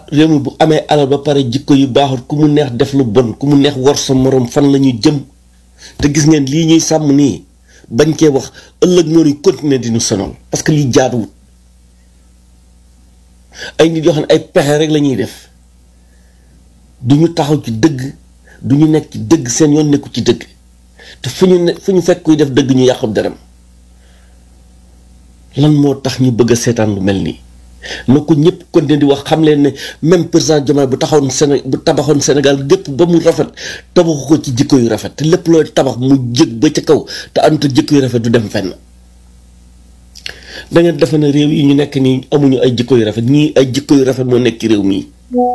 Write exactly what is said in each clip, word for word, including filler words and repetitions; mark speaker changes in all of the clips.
Speaker 1: réew mi bu amee alal ba pare jikko yu baaxul ku mu neex def lu bon ku mu neex war sa morom fan la ñuy jëm te gis ngeen lii ñuy sàmm nii bañ cee wax ëllëg moo ñuy continuer di ñu sonal parce que lii jaaduwut ay nit yoo xam ne ay pexe rek la ñuy def du ñu taxaw ci dëgg du ñu nekk ci dëgg seen yoon nekku ci dëgg te fu ñu ne fu ñu fekk kuy def dëgg ñu yàqub deram lan moo tax ñu bëgg a seetaan lu mel nii na ko ñëpp continuer di wax xam leen ne même président Diomaye bu taxawoon Séné bu tabaxoon Sénégal gépp ba mu rafet tabaxu ko ci jikko yu rafet te lépp looy tabax mu jëg ba ca kaw te ànd ak jikko yu rafet du dem fenn da ngeen defe ne réew yi ñu nekk nii amuñu ay jikko yu rafet ñii ay jikko yu rafet moo nekk ci réew mii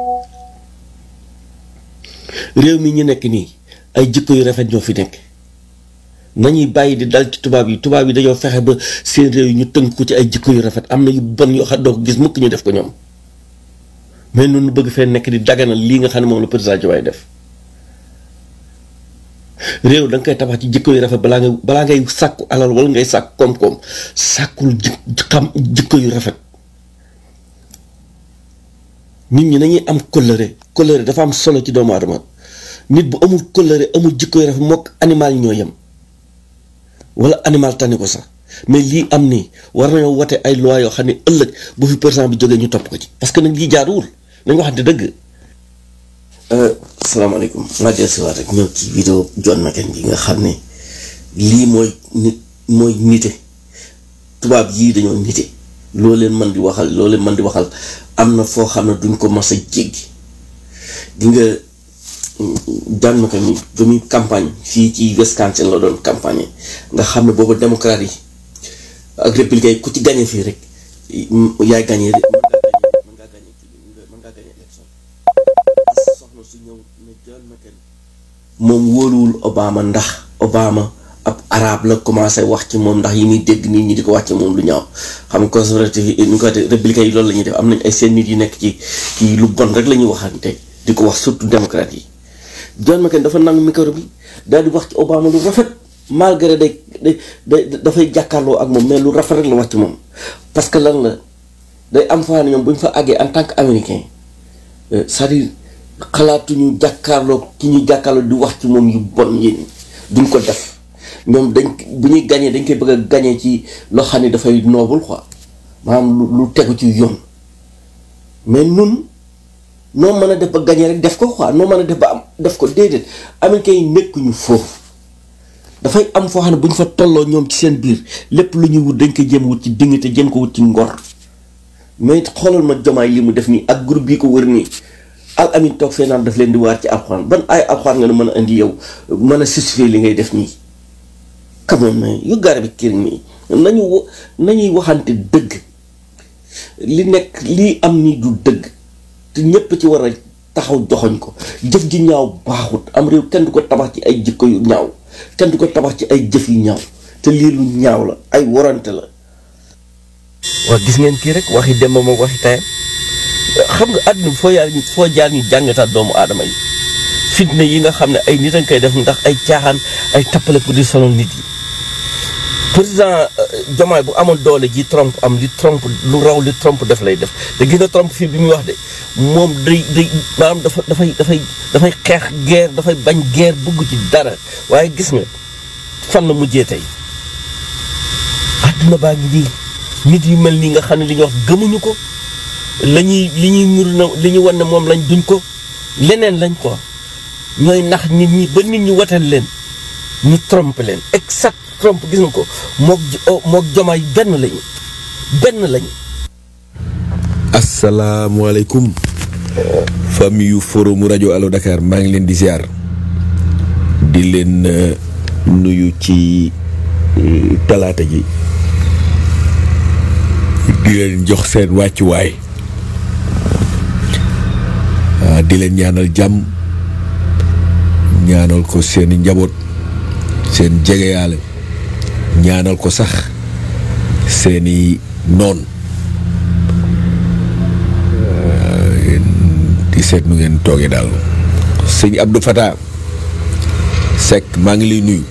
Speaker 1: réew mi ñu nekk nii ay jikko yu rafet ñoo fi nekk nañuy bàyyi di dal ci tubaab yi tubaab yi dañoo fexe ba seen réew yi ñu tënk ko ci ay jikko yu rafet am na yu bon yoo xam doo ko gis mukk ñu def ko ñoom mais noonu bëgg fee nekk di daganal lii nga xam ne moom la président Diomaye def réew da nga koy tabax ci jikko yu rafet balaa nga balaa ngay sàkku alal wala ngay sàkku koom-koom sàkkul ji xam jikko yu rafet nit ñi nañuy am kóllëre kóllëre dafa am solo ci doomu aadama nit bu amul kóllëre amul jikko yu rafet mook animal yi ñoo yem wala animal tani ko sax mais lii am nii war nañoo wote ay loi yoo xam ne ëllëg bu fi président bi jógee ñu topp ko ci parce que nag lii jaaduwul nañ waxante dëgg. salaamaaleykum maa del siwaat rek ñëw ci vidéo John McCain bi nga xam ne lii mooy nit mooy nite tubaab yii dañoo nite loo leen mën di waxal loo leen mën di waxal am na foo xam ne duñ ko mas a jéggi di nga John McCain mi ba muy campagne fii ci Wisconsin la doon campagne nga xam ne boobu démocrate yi ak républicain yi ku ci gagné fii rek yaay gagné mën ngaa gagné mën ngaa gagné élection soxna su ñëw ne John McCain moom wóoluwul Obama ndax Obama ab arabe la commencé wax ci moom ndax yi muy dégg nit ñi di ko wax ci moom lu ñaaw xam nga conservative yi ñu ko waxee républicain yi loolu la ñuy def am nañ ay seen nit yi nekk ci kii lu bon rek la ñuy waxante di ko wax surtout démocrate yi John McCain dafa nangu micro bi daal di wax ci Obama lu rafet malgré day day dafay jàkkaarloo ak moom mais lu rafet rek la wax ci moom parce que lan la day am faa ne ñoom bu ñu fa àggee en tant que américain c'est-à-dire xalaatuñu jàkkaarloo ki ñu jàkkaarloo di wax ci moom yu bon yéen duñ ko def ñoom dañ bu ñuy gañee dañ koy bëgg a gañee ci loo xam ne dafay noble quoi maanaam lu lu tegu ci yoon mais nun noo mën a def ba gañee rek def ko quoi noo mën a def ba am def ko déedéet américains yi nekkuñu foofu dafay am foo xam ne bu ñu fa tolloo ñoom ci seen biir lépp lu ñuy wut dañ ko jéem wut ci dignité jéem ko wut ci ngor mais xoolal ma Jomaay li mu def nii ak groupe bi ko wër nii al amin toog fee naan daf leen di waar ci alxuraan ban ay alxuraan nga ne mën a indi yow mën a justifier li ngay def nii kamoon na yu gaara bi kër nii nañu wo nañuy waxante dëgg li nekk lii am nii du dëgg te ñépp ci war a taxaw joxoñ ko jëf ji ñaaw baaxut am réew kenn du ko tabax ci ay jikko yu ñaaw kenn du ko tabax ci ay jëf yu ñaaw te lii lu ñaaw la ay warante la. waaw gis ngeen kii rek waxi dem moom waxi tayam xam nga àdduna foo yaa foo jaar ñu jàngataat doomu aadama yi fitna yi nga xam ne ay nit a koy def ndax ay caaxaan ay tappale pour di sonal nit yi. président Diomaye bu amoon doole ji Trump am li Trump lu raw li Trump def lay def te gis nga Trump fii bi muy wax de moom day day maanaam dafa dafay dafay dafay xeex guerre dafay bañ guerre bugg ci dara waaye gis nga fan la mujjee tey àdduna baa ngi nii nit yu mel nii nga xam ne li ñuy wax gëmuñu ko la ñuy li ñuy ñur na li ñu wan ne moom lañ duñ ko leneen lañ ko ñooy nax nit ñi ba nit ñi wateel leen ñu trompe leen exact Trump gis nga ko mook mook Jomaay benn lañu benn lañu.
Speaker 2: asalaamaaleykum famille yu forum rajo Allo Dakar maa ngi leen di ziar di leen nuyu ci talaata ji di leen jox seen wàccuwaay di leen ñaanal jàmm ñaanal ko seeni njaboot seen jegeyaale ñaanal ko sax seeni noon di seet nu ngeen toogee daal sëñ Abdou Fatah Seck maa ngi lay nuyu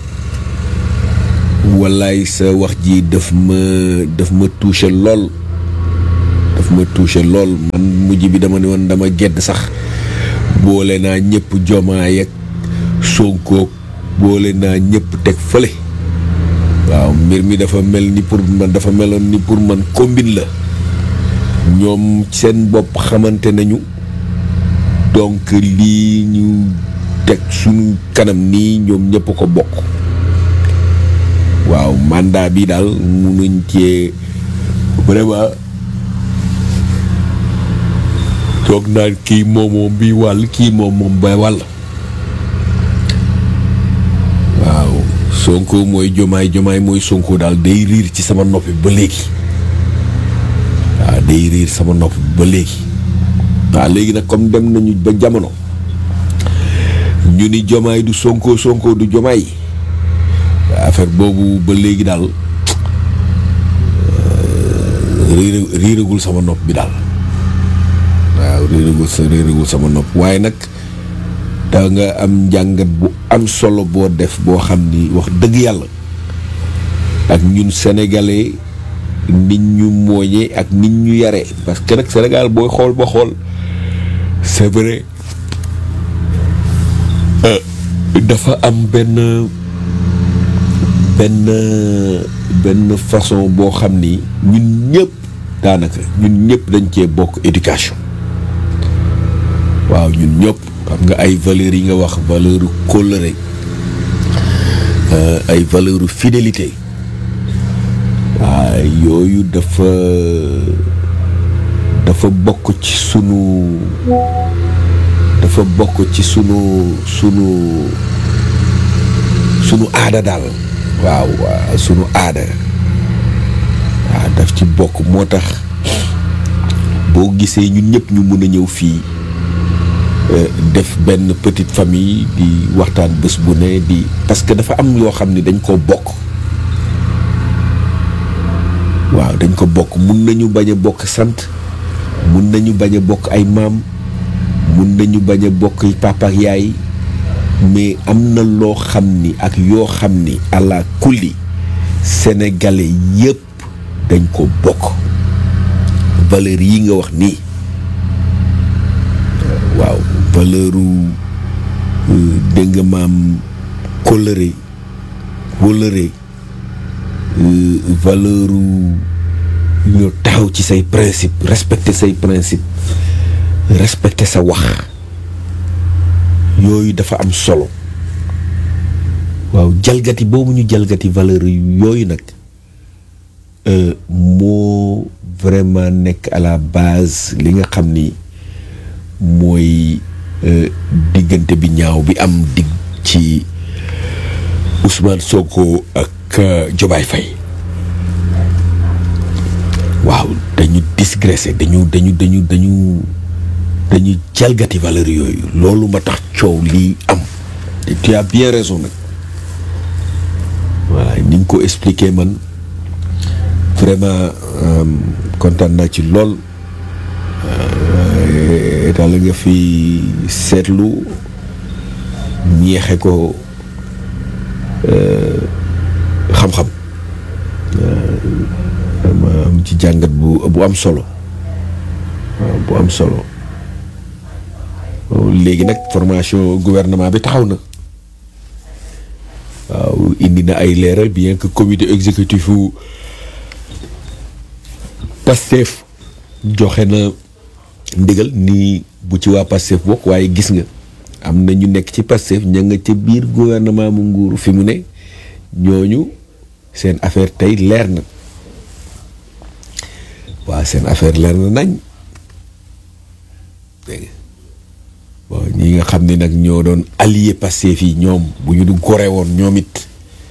Speaker 2: wallaay sa wax ji daf ma daf ma touché lool daf ma touché lool. man mujj bi dama ne woon dama gedd sax boole naa ñëpp Diomaye ak Sonko boole naa ñëpp teg fële. waaw mbir mi dafa mel ni pour man dafa meloon ni pour man combine la ñoom seen bopp xamante nañu donc lii ñu teg suñu kanam nii ñoom ñëpp ko bokk. waaw mandat bi daal munuñ cee vraiment toog naan kii moom moom bi wàll kii moom moom bay wàll. waaw Sonko mooy Diomaye Diomaye mooy Sonko daal day riir ci sama noppi ba léegi. waaw day riir sama noppi ba léegi. waaw léegi nag comme dem nañu ba jamono ñu ni Diomaye du Sonko Sonko du Diomaye affaire boobu ba léegi daal riir riiragul sama nopp bi daal. waaw riiragul sa riiragul sama nopp waaye nag da nga am njàngat bu am solo boo def boo xam ni wax dëgg yàlla ak ñun sénégalais nit ñu mooñee ak nit ñu yaree parce que nag Sénégal booy xool ba xool c'est vrai dafa am benn benn benn façon boo xam ni ñun ñëpp daanaka ñun ñëpp dañ cee bokk éducation. waaw ñun ñëpp xam nga ay valeurs yi nga wax valeur kóllëre ay valeur fidélité waaw yooyu dafa dafa bokk ci sunu dafa bokk ci sunu sunu sunu aada daal. waaw waaw sunu aada waaw daf ci bokk moo tax boo gisee ñun ñëpp ñu mën a ñëw fii def benn petite famille di waxtaan bés bu ne di parce que dafa am yoo xam ni dañ ko bokk. waaw dañ ko bokk mun nañu bañ a bokk sant mun nañu bañ a bokk ay maam mun nañu bañ a bokk papa ak yaay mais am na loo xam ni ak yoo xam ni àla kulli sénégalais yëpp dañ ko bokk valeur yi nga wax nii. waaw valeuru dégg nga maam kóllëre wóllëre valeuru ñu taxaw ci say principe respecter say principe respecter sa wax yooyu dafa am solo. waaw jalgati boobu ñu jalgati valeur yooyu nag moo vraiment nekk à la base li nga xam ni mooy diggante bi ñaaw bi am digg ci Ousmane Sonko ak Diomaye Faye. waaw dañu disgracer dañu dañu dañu dañu dañu jalgati valeur yooyu loolu ma tax coow lii am te tu as bien raison nag. voilà ni nga ko expliqué man vraiment kontaan naa ci lool. daal nga fi seetlu ñeexe ko xam-xam ma am ci jàngat bu bu am solo waaw bu am solo léegi nag formation gouvernement bi taxaw na. waaw indi na ay leeral bien que comité exécutif wu Pastef joxe na ndigal ni bu ci waa Pastef bokk waaye gis nga am na ñu nekk ci Pastef ña nga ca biir gouvernement mu nguuru fi mu ne ñooñu seen affaire tey leer na. waaw seen affaire leer na nañ dégg nga bon ñi nga xam ne nag ñoo doon allié Pastef yi ñoom bu ñu du gore woon ñoom it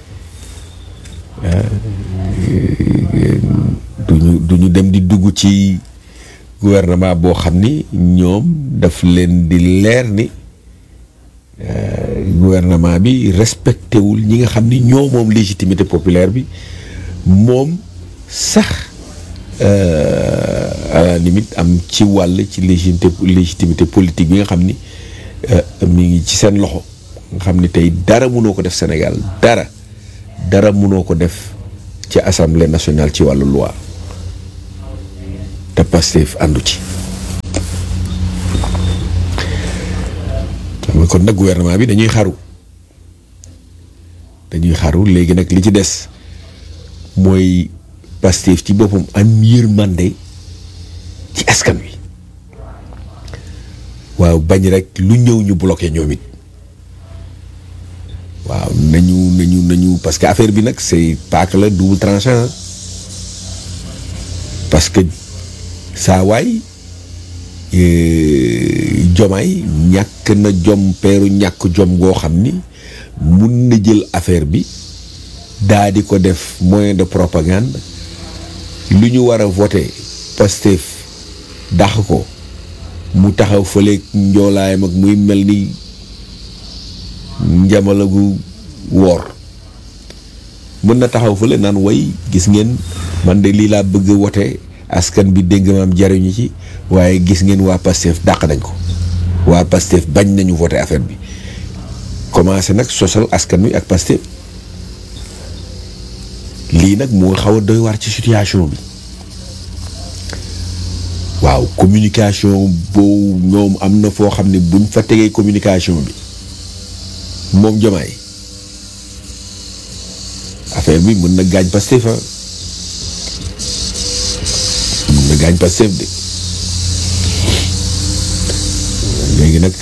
Speaker 2: duñu duñu dem di dugg ci gouvernement boo xam ni ñoom daf leen di leer ni gouvernement bi respecté wul ñi nga xam ni ñoo moom légitimité populaire bi moom sax à la limite am ci wàll ci légitimité légitimité politique bi nga xam ni mi ngi ci seen loxo nga xam ni tey dara mënoo ko def Sénégal dara dara mënoo ko def ci assemblée nationale ci wàllu loi te Pastef àndu ci. xam nga kon nag gouvernement bi dañuy xaru dañuy xaru léegi nag li ci des mooy Pastef ci boppam am yërmande ci askan wi waaw bañ rek lu ñëw ñu bloqué ñoom it waaw nañu nañu nañu parce que affaire bi nag c'est paak la double tranchant parce que saa waay jomaay ñàkk na jom peeru ñàkk jom goo xam ni mun na jël affaire bi daa di ko def moyen de propagande lu ñu war a voté Pastef dàq ko mu taxaw fële njoolaayam ak muy mel ni njamalagu woor mën na taxaw fële naan way gis ngeen man de lii laa bëgg a wote askan bi dégg maam jariñu ci waaye gis ngeen waa Pastef dàq nañ ko waa Pastef bañ nañu voté affaire bi commencé nag sosal askan wi ak Pastef lii nag moo xaw a doy waar ci situation bi waaw communication boobu ñoom am na foo xam ne buñ fa tegee communication bi moom Diomaye affaire bi mën na gaañ Pastef fa mën na gaañ Pastef de léegi nag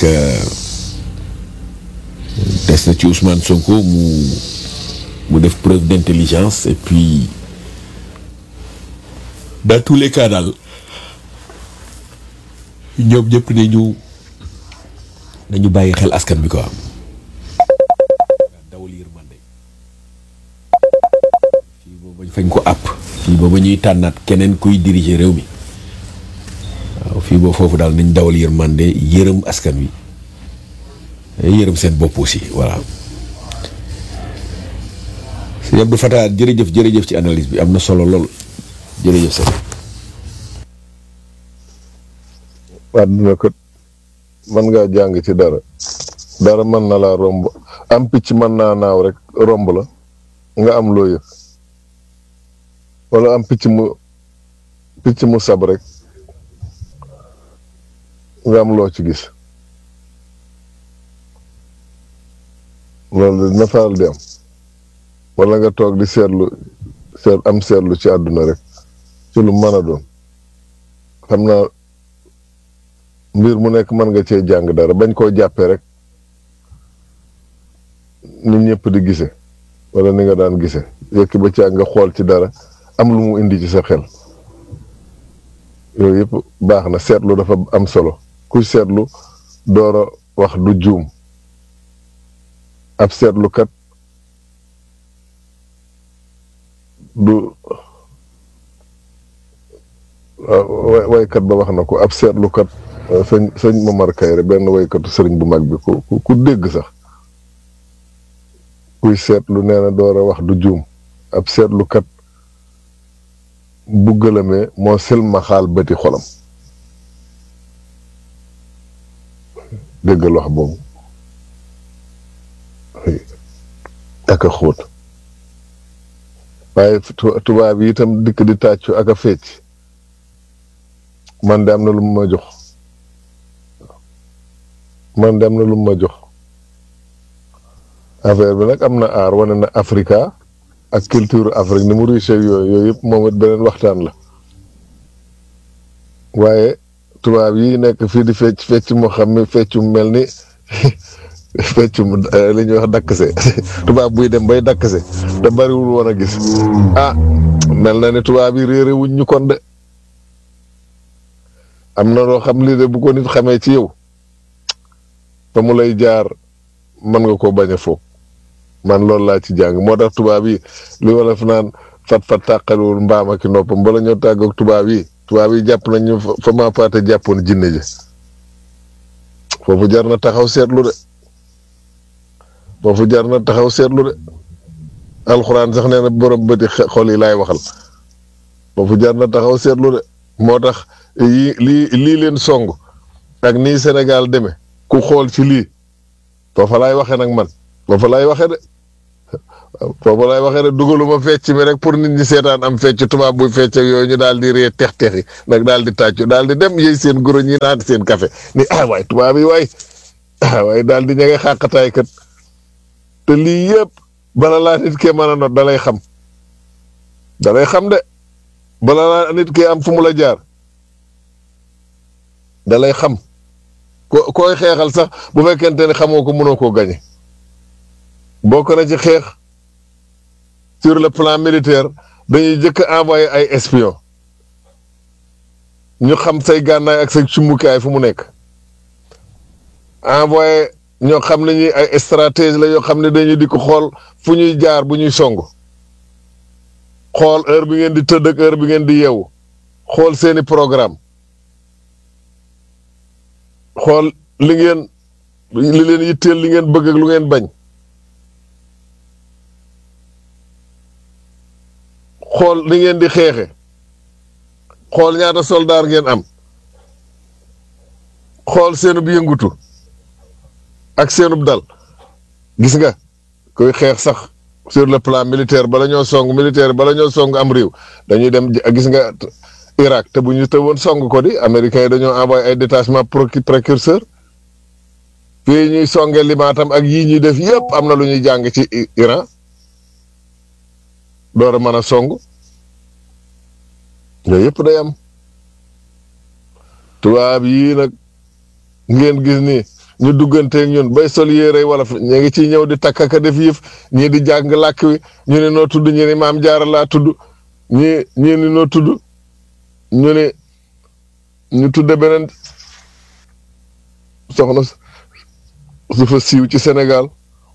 Speaker 2: des na ci Ousmane Sonko mu mu def preuve d'intelligence et puis dans tous les cas daal ñoom ñëpp nañu nañu bàyyi xel askan bi ko am dawal yërmande fii booba fañ ko àpp fii booba ñuy tànnaat keneen kuy diriger réew mi waaw fii boo foofu daal nañ dawal yërmande yërëm askan wi yërëm seen bopp aussi voilà. sëñ Abdou Fatah jërëjëf jërëjëf ci analyse bi am na solo lool jërëjëf sax.
Speaker 3: àdduna kat mën ngaa jàng ci dara dara mën na laa romb am picc mën naa naaw rek romb la nga am loo yëg wala am picc mu picc mu sab rek nga am loo ci gis loolu dina faral di am wala nga toog di seetlu seet am seetlu ci àdduna rek ci lu mën a doon xam naa mbir mu nekk mën nga cee jàng dara bañ koo jàppee rek ni ñëpp di gise wala ni nga daan gise yëkki ba caa nga xool ci dara am lu mu indi ci sa xel yooyu yëpp baax na seetlu dafa am solo kuy seetlu door a wax du juum ab seetlukat du waykat ba wax na ko ab seetlukat sëñ sëñ Momar Kayre benn waykatu sëriñ bu mag bi ku ku dégg sax kuy seetlu nee na door a wax du juum ab seetlukat bu gëlëmee moo silma xaal bëti xolam déggal wax boobu ak a xóot waaye tubaab yi itam dikk di tàccu ak a fecc man de am na lu mu ma jox man de am na lu mu ma jox affaire bi nag am na aar wane na Afrika ak culture Afrique ni mu riche yooyu yooyu yëpp moom it beneen waxtaan la waaye tubaab yi nekk fii di fecc fecc moo xam ne feccum mel ni feccum li ñuy wax dakkase tubaab buy dem bay dakkase te bariwul woon a gis ah mel na ne tubaab yi réere wuñ ñu kon de am na loo xam lii de bu ko nit xamee ci yow fa mu lay jaar mën nga koo bañ a foog man loolu laa ci jàng moo tax tubaab yi li wala fi naan fat fat tàqaliwul mbaam ak noppam bala ñoo tàggoog tubaab yi tubaab yi jàpp nañu fa maa paate jàppoon jinne ji foofu jar na taxaw seetlu de foofu jar na taxaw seetlu de alxuraan sax nee na borom bëti xol yi laay waxal foofu jar na taxaw seetlu de moo tax yi lii lii leen song ak nii Sénégal demee ku xool ci lii foofa laay waxee nag man foofa laay waxee de foofu lay waxee rek dugaluma fecc mi rek pour nit ñi seetaan am fecc tubaab buy fecc ak yooyu ñu daal di ree tex texi nag daal di tàccu daal di dem yëy seen goro ñi naan seen café ni ah waay tubaab yi waay ah waay daal di ña ngay xàqataay kat te lii yëpp bala laa nit kee mën a not dalay xam dalay xam de bala laa nit kee am fu mu la jaar dalay xam ko koy xeexal sax bu fekkente ne xamoo ko mënoo koo gañe bokk na ci xeex sur le plan militaire dañuy jëkk envoyé ay espion ñu xam say gànnaay ak say cumbukaay fu mu nekk envoyé ñoo xam ne ñi ay stratégie la yoo xam ne dañuy di ko xool fu ñuy jaar bu ñuy song xool heure bi ngeen di tëdd ak heure bi ngeen di yeewu xool seeni programme xool li ngeen li leen yitteel li ngeen bëgg ak lu ngeen bañ xool li ngeen di xeexe xool ñaata soldaar ngeen am xool seenub yëngutu ak seenub dal gis nga koy xeex sax sur le plan militaire bala ñoo song militaire bala ñoo song am réew dañuy dem gis nga Irak te bu ñu tëwoon song ko di américains yi dañoo envoyé ay détachement précurseur fii ñuy songe limaatam ak yii ñuy def yëpp am na lu ñuy jàng ci Iran door a mën a song yooyu yëpp day am tubaab yii nag ngeen gis ni ñu dugganteeg ñun bay sol yére wala ñu ngi ciy ñëw di takk ak def yëf ñii di jàng làkk wi ñu ne noo tudd ñu ne maam jaara laa tudd ñii ñii ni noo tudd ñu ne ñu tudde beneen soxna su fa siiw ci Sénégal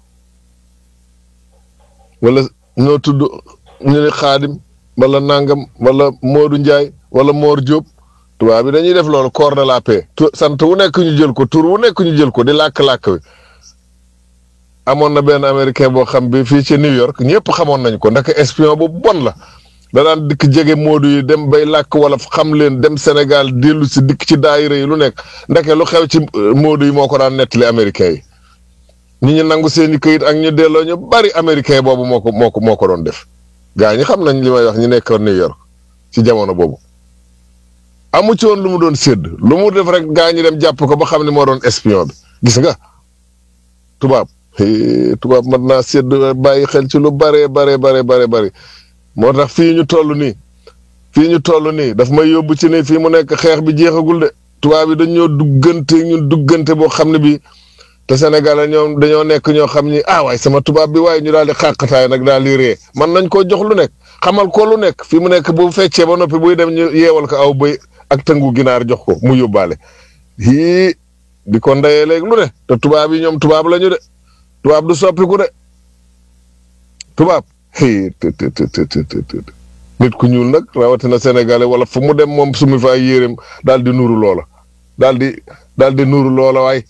Speaker 3: wala ñoo tudd ñu ne xaadim wala nangam wala Modou Ndiaye wala Mor Diop tubaab bi dañuy def loolu corps de la paix sant wu nekk ñu jël ko tur wu nekk ñu jël ko di làkk-làkk wi amoon na benn américain boo xam bi fii ci New York ñëpp xamoon nañ ko ndax espion bu bon la da daan dikk jege Modou yi dem bay làkk wala xam leen dem Sénégal dellu si dikk ci daayira yi lu nekk ndeke lu xew ci Modou yi moo ko daan nettali américain yi ñi ñu nangu seeni këyit ak ñu delloo ñu bari américain boobu moo ko moo ko moo ko doon def gaa ñi xam nañ li may wax ñu nekkoon New York ci jamono boobu amu ci woon lu mu doon sédd lu mu def rek gaa ñi dem jàpp ko ba xam ne moo doon espion bi gis nga tubaab tubaab mën naa sédd bàyyi xel ci lu bare bare bare bare bari moo tax fii ñu toll nii fii ñu toll nii daf may yóbbu ci ni fii mu nekk xeex bi jeexagul de tubaab yi dañoo duggante ñun duggante boo xam ne bii te Sénégal ñoom dañoo nekk ñoo xam ni ah waay sama tubaab bi waaye ñu daal di xàqataay nag daal di ree man nañ koo jox lu nekk xamal ko lu nekk fii mu nekk bu feccee ba noppi buy dem ñu yeewal ko aw bëy ak tëngu ginaar jox ko mu yóbbaale hii di ko ndeyee léegi lu ne te tubaab yi ñoom tubaab lañu de tubaab du soppiku de tubaab hii te te te te te nit ku ñuul nag rawatina sénégalais wala fu mu dem moom sumi fa ay yéreem daal di nuuru loola daal di daal di nuuru loola waay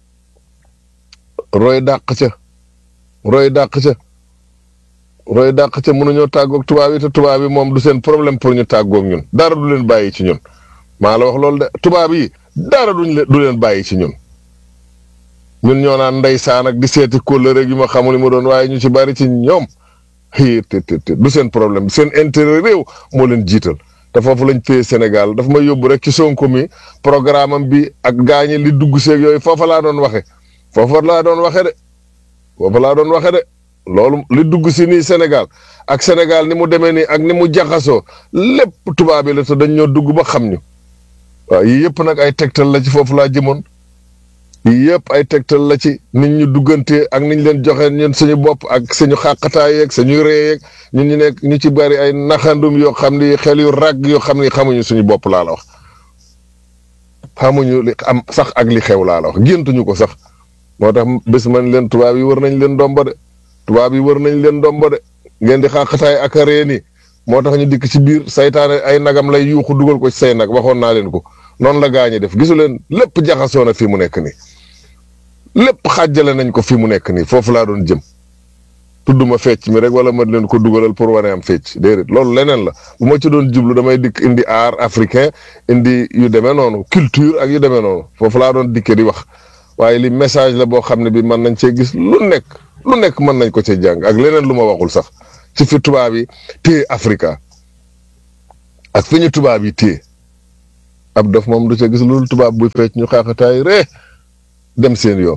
Speaker 3: roy dàq ca roy dàq ca roy dàq ca mënuñoo tàggoog tubaab yi te tubaab yi moom du seen problème pour ñu tàggoog ñun dara du leen bàyyi ci ñun maa la wax loolu de tubaab yi dara duñ leen du leen bàyyi ci ñun ñun ñoo naan ndeysaan ak di seeti kóllëre rek yu ma xamul li mu doon waaye ñu ci bari ci ñoom xii te te te du seen problème seen intérêt réew moo leen jiital te foofu lañ téye Sénégal dafa ma yóbbu rek ci Sonko mi programme am bi ak gaañi li dugg seeg yooyu foofa laa doon waxe foofa laa doon waxe de foofa laa doon waxe de loolu li dugg si nii Sénégal ak Sénégal ni mu demee nii ak ni mu jaxasoo lépp tubaab yi la te dañ ñoo dugg ba xam ñu waaw yii yëpp nag ay tegtal la ci foofu laa jëmoon yii yëpp ay tegtal la ci nit ñu duggante ak niñ leen joxe ñun suñu bopp ak suñu xàqataay yeeg suñu ree yeeg ñun ñu nekk ñu ci bari ay naxandum yoo xam ni xel yu ràgg yoo xam ni xamuñu suñu bopp laa la wax xamuñu li am sax ak li xew laa la wax géntuñu ko sax moo tax bés man leen tubaab yi wër nañ leen ndomba de tubaab yi wër nañ leen ndomba de ngeen di xàqataay ak a ree ni moo tax ñu dikk ci biir saytaane ay nagam lay yuuxu dugal ko ci say nag waxoon naa leen ko noonu la gaañi def gisu leen lépp jaxasoo na fii mu nekk nii lépp xàjjale nañ ko fii mu nekk nii foofu laa doon jëm tudduma fecc mi rek wala ma leen ko dugalal pour wane am fecc déedéet loolu leneen la bu ma ci doon jublu damay dikk indi art africain indi yu demee noonu culture ak yu demee noonu foofu laa doon dikke di wax waaye li message la boo xam ne bi mën nañ cee gis lu nekk lu nekk mën nañ ko cee jàng ak leneen lu ma waxul sax ci fi tubaab yi téye Afrika ak fi ñu tubaab yi téye ab dof moom du ca gis loolu tubaab buy fecc ñu xaaxataay ree dem seen yoon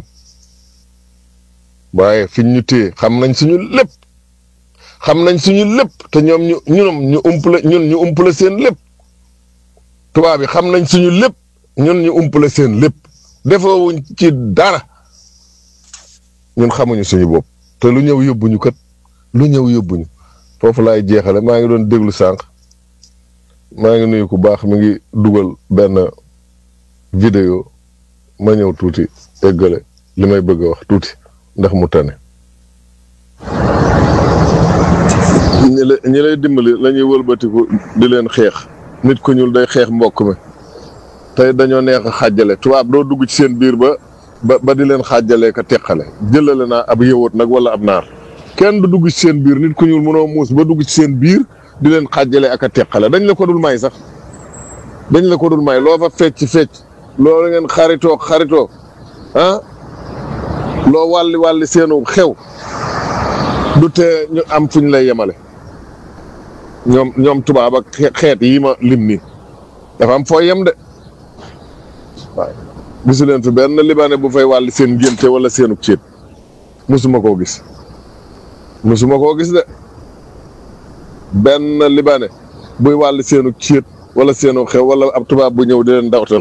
Speaker 3: waaye fi ñu téye xam nañ suñu lépp xam nañ suñu lépp te ñoom ñu ñun ñu umpale ñun ñu umpale seen lépp tubaab yi xam nañ suñu lépp ñun ñu umpale seen lépp defewuñ ci dara ñun xamuñu suñu bopp te lu ñëw yóbbuñu kat lu ñëw yóbbuñu foofu laay jeexale maa ngi doon déglu sànq maa ngi nuyu ku baax mi ngi dugal benn vidéo ma ñëw tuuti eggale li may bëgg a wax tuuti ndax mu tane ñi la ñi lay dimbali la ñuy wëlbatiku di leen xeex nit ku ñuul day xeex mbokk mi tey dañoo neex a xàjjale tubaab doo dugg ci seen biir ba ba ba di leen xàjjalee ka teqale jëlale naa ab yëwoot nag wala ab naar kenn du dugg ci seen biir nit ku ñuul mënoo muus ba dugg ci seen biir di leen xàjjale ak a teqale dañ la ko dul may sax dañ la ko dul may loo fa fecc fecc loolu ngeen xaritoo xaritoo ah loo wàlli wàlli seenu xew du tee ñu am fuñ lay yemale ñoom ñoom tubaab ak xeet yi ma lim nii dafa am foo yem de waaw gisu leen fi benn libaane bu fay wàlli seen ngénte wala seenu céet musuma koo gis musuma koo gis de benn libaane buy wàlli seenu céet wala seenu xew wala ab tubaab bu ñëw di leen dawtal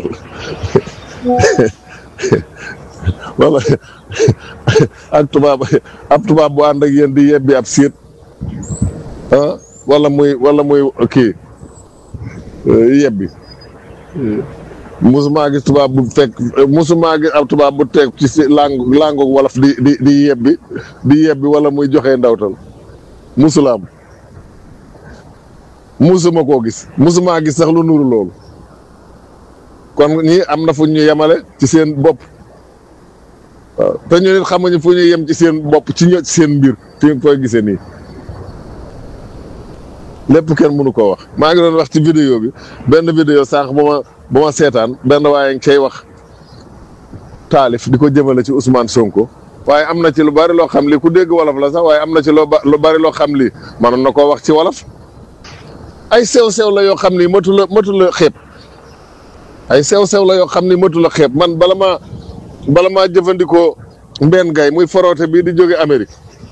Speaker 3: wala ak tubaab ab tubaab bu ànd ak yéen di yebbi ab séet ah wala muy wala muy kii yebbi musuma gis tubaab bu fekk musuma gis ab tubaab bu teg ci si lang langoog wolof di di di yebbi di yebbi wala muy joxe ndawtal musulaam musuma koo gis musuma gis sax lu nuru loolu kon ñii am na fu ñu yemale ci seen bopp waaw te ñu nit xamuñu fu ñu yem ci seen bopp ci ño ci seen mbir fi nga koy gisee nii lépp kenn mënu koo wax maa ngi doon wax ci vidéo bi benn vidéo sànq bu ma bu ma seetaan benn waaye ngi cay wax taalif di ko jëmale ci Ousmane Sonko waaye am na ci lu bari loo xam li ku dégg wolof la sax waaye am na ci loo ba lu bari loo xam li mënoon na koo wax ci wolof ay sew-sew la yoo xam ni matu la matu la xeeb ay sew-sew la yoo xam ni matu la xeeb man bala maa bala maa jëfandikoo mbenn gay muy foroote bii di jóge Amérique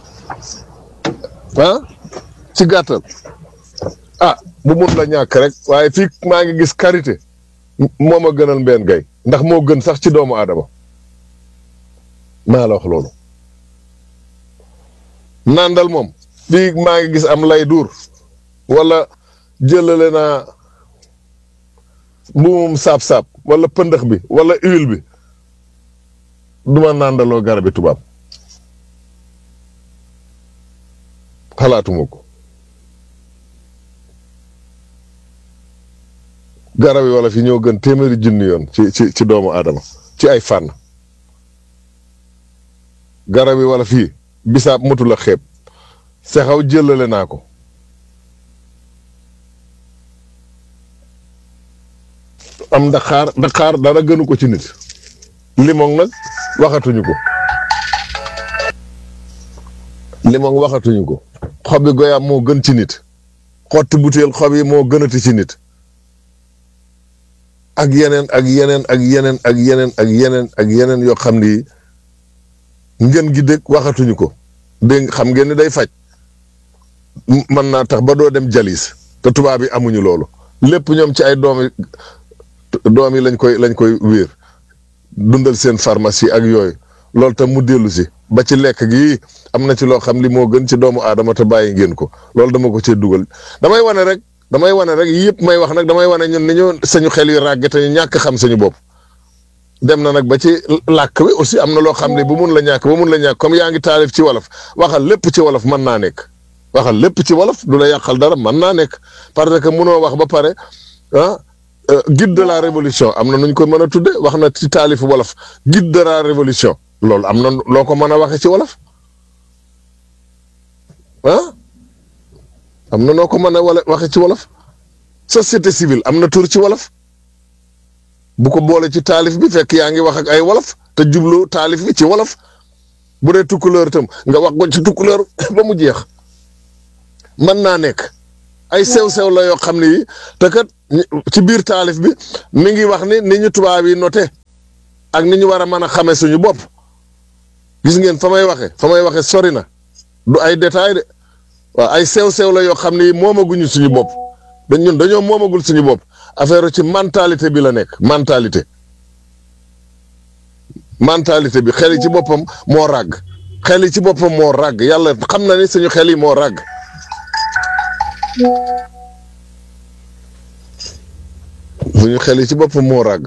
Speaker 3: ah ci gàttal ah bu mun la ñàkk rek waaye fii maa ngi gis karité moo ma gënal mbenn gay ndax moo gën sax ci doomu aadama maa la wax loolu nandal moom fii maa ngi gis am lay duur wala jëlale naa mbuumum saab-saab wala pëndëx bi wala huile bi duma nandaloo garabi tubaab xalaatuma ko garab yi wala fi ñoo gën téeméeri junni yoon ci ci ci doomu aadama ci ay fànn garab yi wala fii bisaab mutu la xeeb sexaw jëlale naa ko am daqaar daqaar dara gënu ko ci nit limon nag waxatuñu ko limon waxatuñu ko xobi goyaam moo gën ci nit xotti butéel xob yi moo gënati ci nit ak yeneen ak yeneen ak yeneen ak yeneen ak yeneen ak yeneen yoo xam ni ngeen gi dëkk waxatuñu ko dégg xam ngeen ni day faj mën naa tax ba doo dem jalis te tubaab yi amuñu loolu lépp ñoom ci ay doomi doom yi lañ koy lañ koy wéer dundal seen pharmacie ak yooyu loolu tam mu dellu si ba ci lekk gi am na ci loo xam li moo gën ci doomu aadama te bàyyi ngeen ko loolu dama ko cee dugal damay wane rek damay wane rek yëpp may wax nag damay wane ñun ni ñu sañu xel yu ràgge te ñu ñàkk xam sañu bopp dem na nag ba ci làkk bi aussi am na loo xam ne bu mun la ñàkk ba mun la ñàkk comme yaa ngi taalif ci wolof waxal lépp ci wolof mën naa nekk waxal lépp ci wolof du la yàqal dara mën naa nekk parce que munoo wax ba pare ah guide de la révolution am na nuñ ko mën a tudde wax na ci taalifu wolof guide de la révolution loolu am na loo ko mën a waxe ci wolof ah am na noo ko mën a wala waxe ci wolof société civile am na tur ci wolof bu ko boole ci taalif bi fekk yaa ngi wax ak ay wolof te jublu taalif bi ci wolof bu dee tukkuleer itam nga wax ko ci tukkuleer ba mu jeex mën naa nekk ay sew-sew la yoo xam ne yi te kat ci biir taalif bi mi ngi wax ni ni ñu tubaab yi noté ak ni ñu war a mën a xamee suñu bopp gis ngeen fa may waxe fa may waxe sori na du ay détails de waaw ay sew-sew la yoo xam ne yi moomaguñu suñu bopp dañ ñun dañoo moomagul suñu bopp affaire ci mentalité bi la nekk mentalité mentalité bi xel yi ci boppam moo ràgg xel yi ci boppam moo ràgg yàlla xam na ni suñu xel yi moo ràgg suñu xel yi ci boppam moo ràgg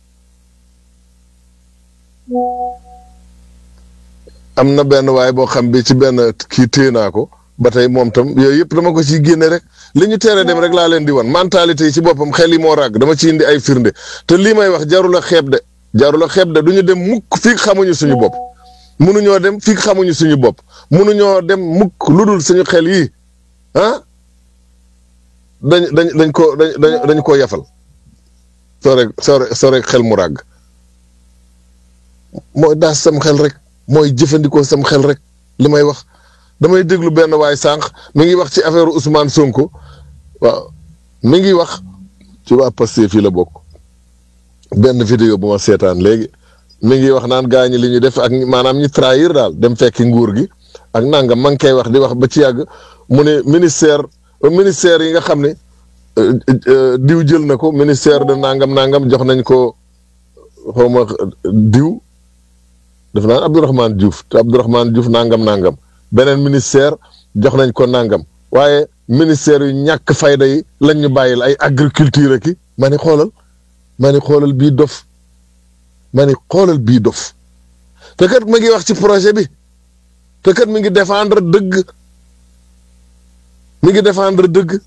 Speaker 3: am na benn waay boo xam bi ci benn kii téye naa ko ba tey moom tam yooyu yëpp dama ko ciy génne rek li ñu tere dem rek laa leen di wan mentalité yi ci boppam xel yi moo ràgg dama ci indi ay firnde te lii may wax jarul a xeeb de jarul a xeeb de du ñu dem mukk fii xamuñu suñu bopp munuñoo dem fii xamuñu suñu bopp munuñoo dem mukk lu dul suñu xel yii ah dañ dañ dañ ko dañ dañ dañ koo yafal soo rek soo rek soo rek xel mu ràgg mooy daas sam xel rek mooy jëfandikoo sam xel rek li may wax damay déglu benn waay sànq mi ngi wax ci affaire Ousmane Sonko waaw mi ngi wax ci waa Pastef fii la bokk benn vidéo bu ma seetaan léegi mi ngi wax naan gaa ñi li ñu def ak maanaam ñi trahir daal dem fekki nguur gi ak nangam ma ngi koy wax di wax ba ci yàgg mu ne ministère ministère yi nga xam ne diw jël na ko ministère de nangam nangam jox nañ ko xawma diw def naan Abdourahmane Diouf te Abdourahmane Diouf nangam nangam beneen ministère jox nañ ko nangam waaye ministère yu ñàkk fayda yi lañ ñu bàyyil ay agriculture ki ma ni xoolal ma ni xoolal bii dof ma ni xoolal bii dof te kat ma ngi wax ci projet bi te kat mi ngi défendre dëgg mi ngi défendre dëgg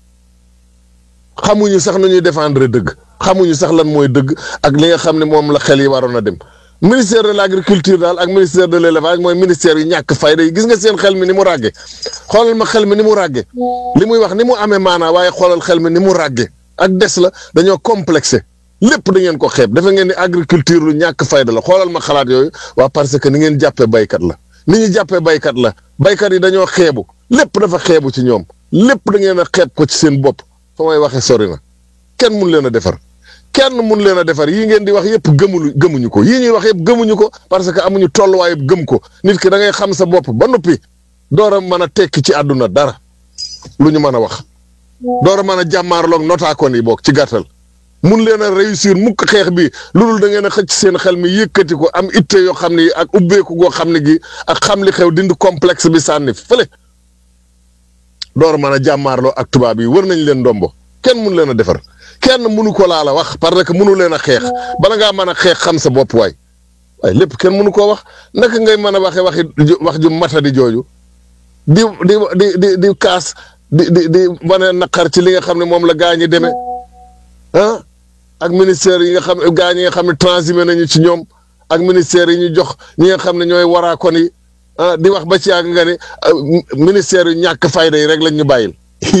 Speaker 3: xamuñu sax nu ñuy défendre dëgg xamuñu sax lan mooy dëgg ak li nga xam ne moom la xel yi waroon a dem ministère de l' agriculture daal ak ministère de l' élevage mooy ministère yu ñàkk fayda yi gis nga seen xel mi ni mu ràgge xoolal ma xel mi ni mu ràgge li muy wax ni mu amee maanaa waaye xoolal xel mi ni mu ràgge ak des la dañoo complexé lépp da ngeen ko xeeb dafa ngeen ni agriculture lu ñàkk fayda la xoolal ma xalaat yooyu waa parce que ni ngeen jàppee baykat la ni ñu jàppee baykat la baykat yi dañoo xeebu lépp dafa xeebu ci ñoom lépp da ngeen a xeeb ko ci seen bopp fa may waxee sori na kenn mun leen a defar kenn mun leen a defar yii ngeen di wax yëpp gëmulu gëmuñu ko yii ñuy wax yëpp gëmuñu ko parce que amuñu tolluwaay yëpp gëm ko nit ki da ngay xam sa bopp ba noppi door a mën a tekki ci àdduna dara lu ñu mën a wax door a mën a jàmmaarloog notaakoon yi boog ci gàttal mun leen a réussir mukk xeex bi lu dul da ngeen a xëcc seen xel mi yëkkati ko am itte yoo xam ne ak ubbeeku goo xam ne gi ak xam li xew dindi complexe bi sànni fële door a mën a jàmmaarloo ak tubaab yi wër nañ leen ndombo kenn mun leen a defar kenn mënu ko laa la wax parce que mënu leen a xeex bala ngaa mën a xeex xam sa bopp waay waaye lépp kenn mënu koo wax naka ngay mën a waxee waxi wax ju matadi jooju di di di di di kaas di di di wane naqar ci li nga xam ne moom la gaa ñi demee ah ak ministère yi nga xam gaa ñi nga xam ne transhumé nañu ci ñoom ak ministère yi ñu jox ñi nga xam ne ñooy waraakon yi ah di wax ba ci yàgg nga ne ministère yu ñàkk fayda yi rek lañ ñu bàyyil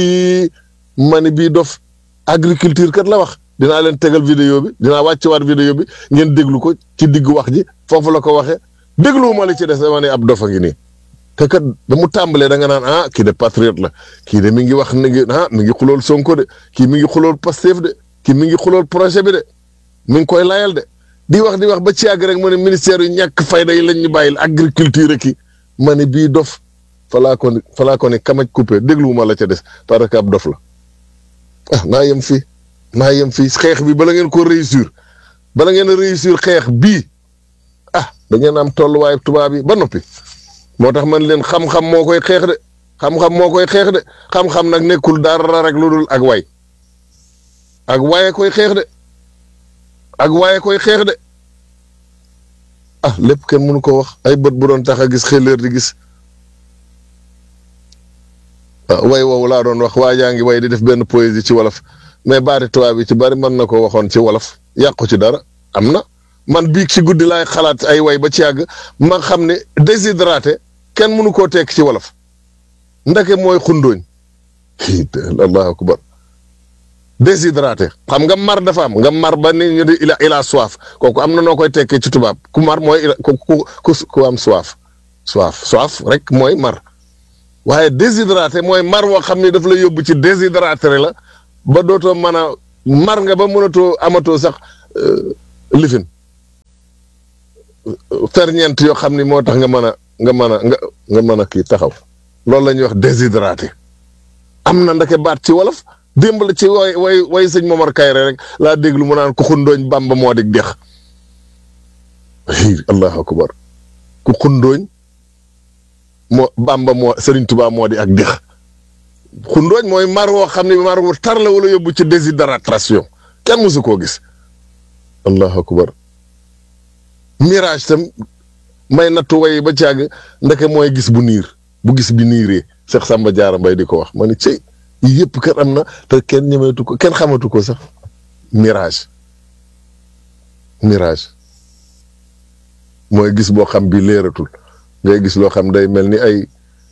Speaker 3: ma ni bii dof agriculture kat la wax dinaa leen tegal vidéo bi dinaa wàcce waat vidéo bi ngeen déglu ko ci digg wax ji foofu la ko waxee dégluwuma li ci des dama ne ab dofa ngi nii te kat ba mu tàmbalee da nga naan ah kii de patriote la kii de mi ngi wax ni ngi ah mi ngi xulool Sonko de kii mi ngi xulool Pastef de kii mi ngi xulool projet bi de mi ngi koy layal de di wax di wax ba ci yàgg rek mu ne ministère yu ñàkk fayda yi lañ ñu bàyyil agriculture ki ma ne bii dof falaa ko ni falaa ko ni kamaj coupé dégluwuma la ca des parce que ab dof la ah naa yem fii naa yem fii xeex bi bala ngeen ko réussir bala ngeen a réussir xeex bii ah da ngeen am tolluwaay tubaab yi ba noppi moo tax man leen xam-xam moo koy xeex de xam-xam moo koy xeex de xam-xam nag nekkul dara rek lu dul ak way ak waye koy xeex de ak waye koy xeex de ah lépp kenn mënu ko wax ay bët bu doon tax a gis xëleer di gis ah way woowu laa doon wax waa jaa ngi way di def benn poésie ci wolof mais baati tubaab yi ci bari mën na ko waxoon ci wolof yàqu ci dara am na man biig ci guddi laay xalaat ay way ba ci yàgg ma xam ne déshydraté kenn mënu koo tekk ci wolof ndake mooy xundooñ allahu akbar déshydraté xam nga mar dafa am nga mar ba ni ñu di il a il a soif kooku am na noo koy tekkee ci tubaab ku mar mooy ku ku ku am soif soif soif rek mooy mar waaye déshydraté mooy mar woo xam ni daf la yóbbu ci déshydraté la ba dootoo mën a mar nga ba mënatoo amatoo sax lifin ferñeent yoo xam ni moo tax nga mën a nga mën a nga nga mën a kii taxaw loolu la ñuy wax déshydraté am na ndake baat ci wolof démb la ci way way way sëñ Momar Kayre rek laa déglu mu naan ku xundooñ Bàmba moo di dex allahu akbar ku xundooñ moo Bàmba moo Sëriñ Tuubaa moo di ak dex xundooñ mooy mar woo xam ne mar wu tar la wala yóbbu ci déshydratation kenn mësu koo gis allahu akbar mirage tam may nattu way ba càgg ndeke mooy gis bu niir bu gis bi niiree Cheikh Samba Diarra Mbaye di ko wax ma ni cey yëpp kat am na te kenn ñemeetu ko kenn xamatu ko sax mirage mirage mooy gis boo xam bi leeratul ngay gis loo xam day mel ni ay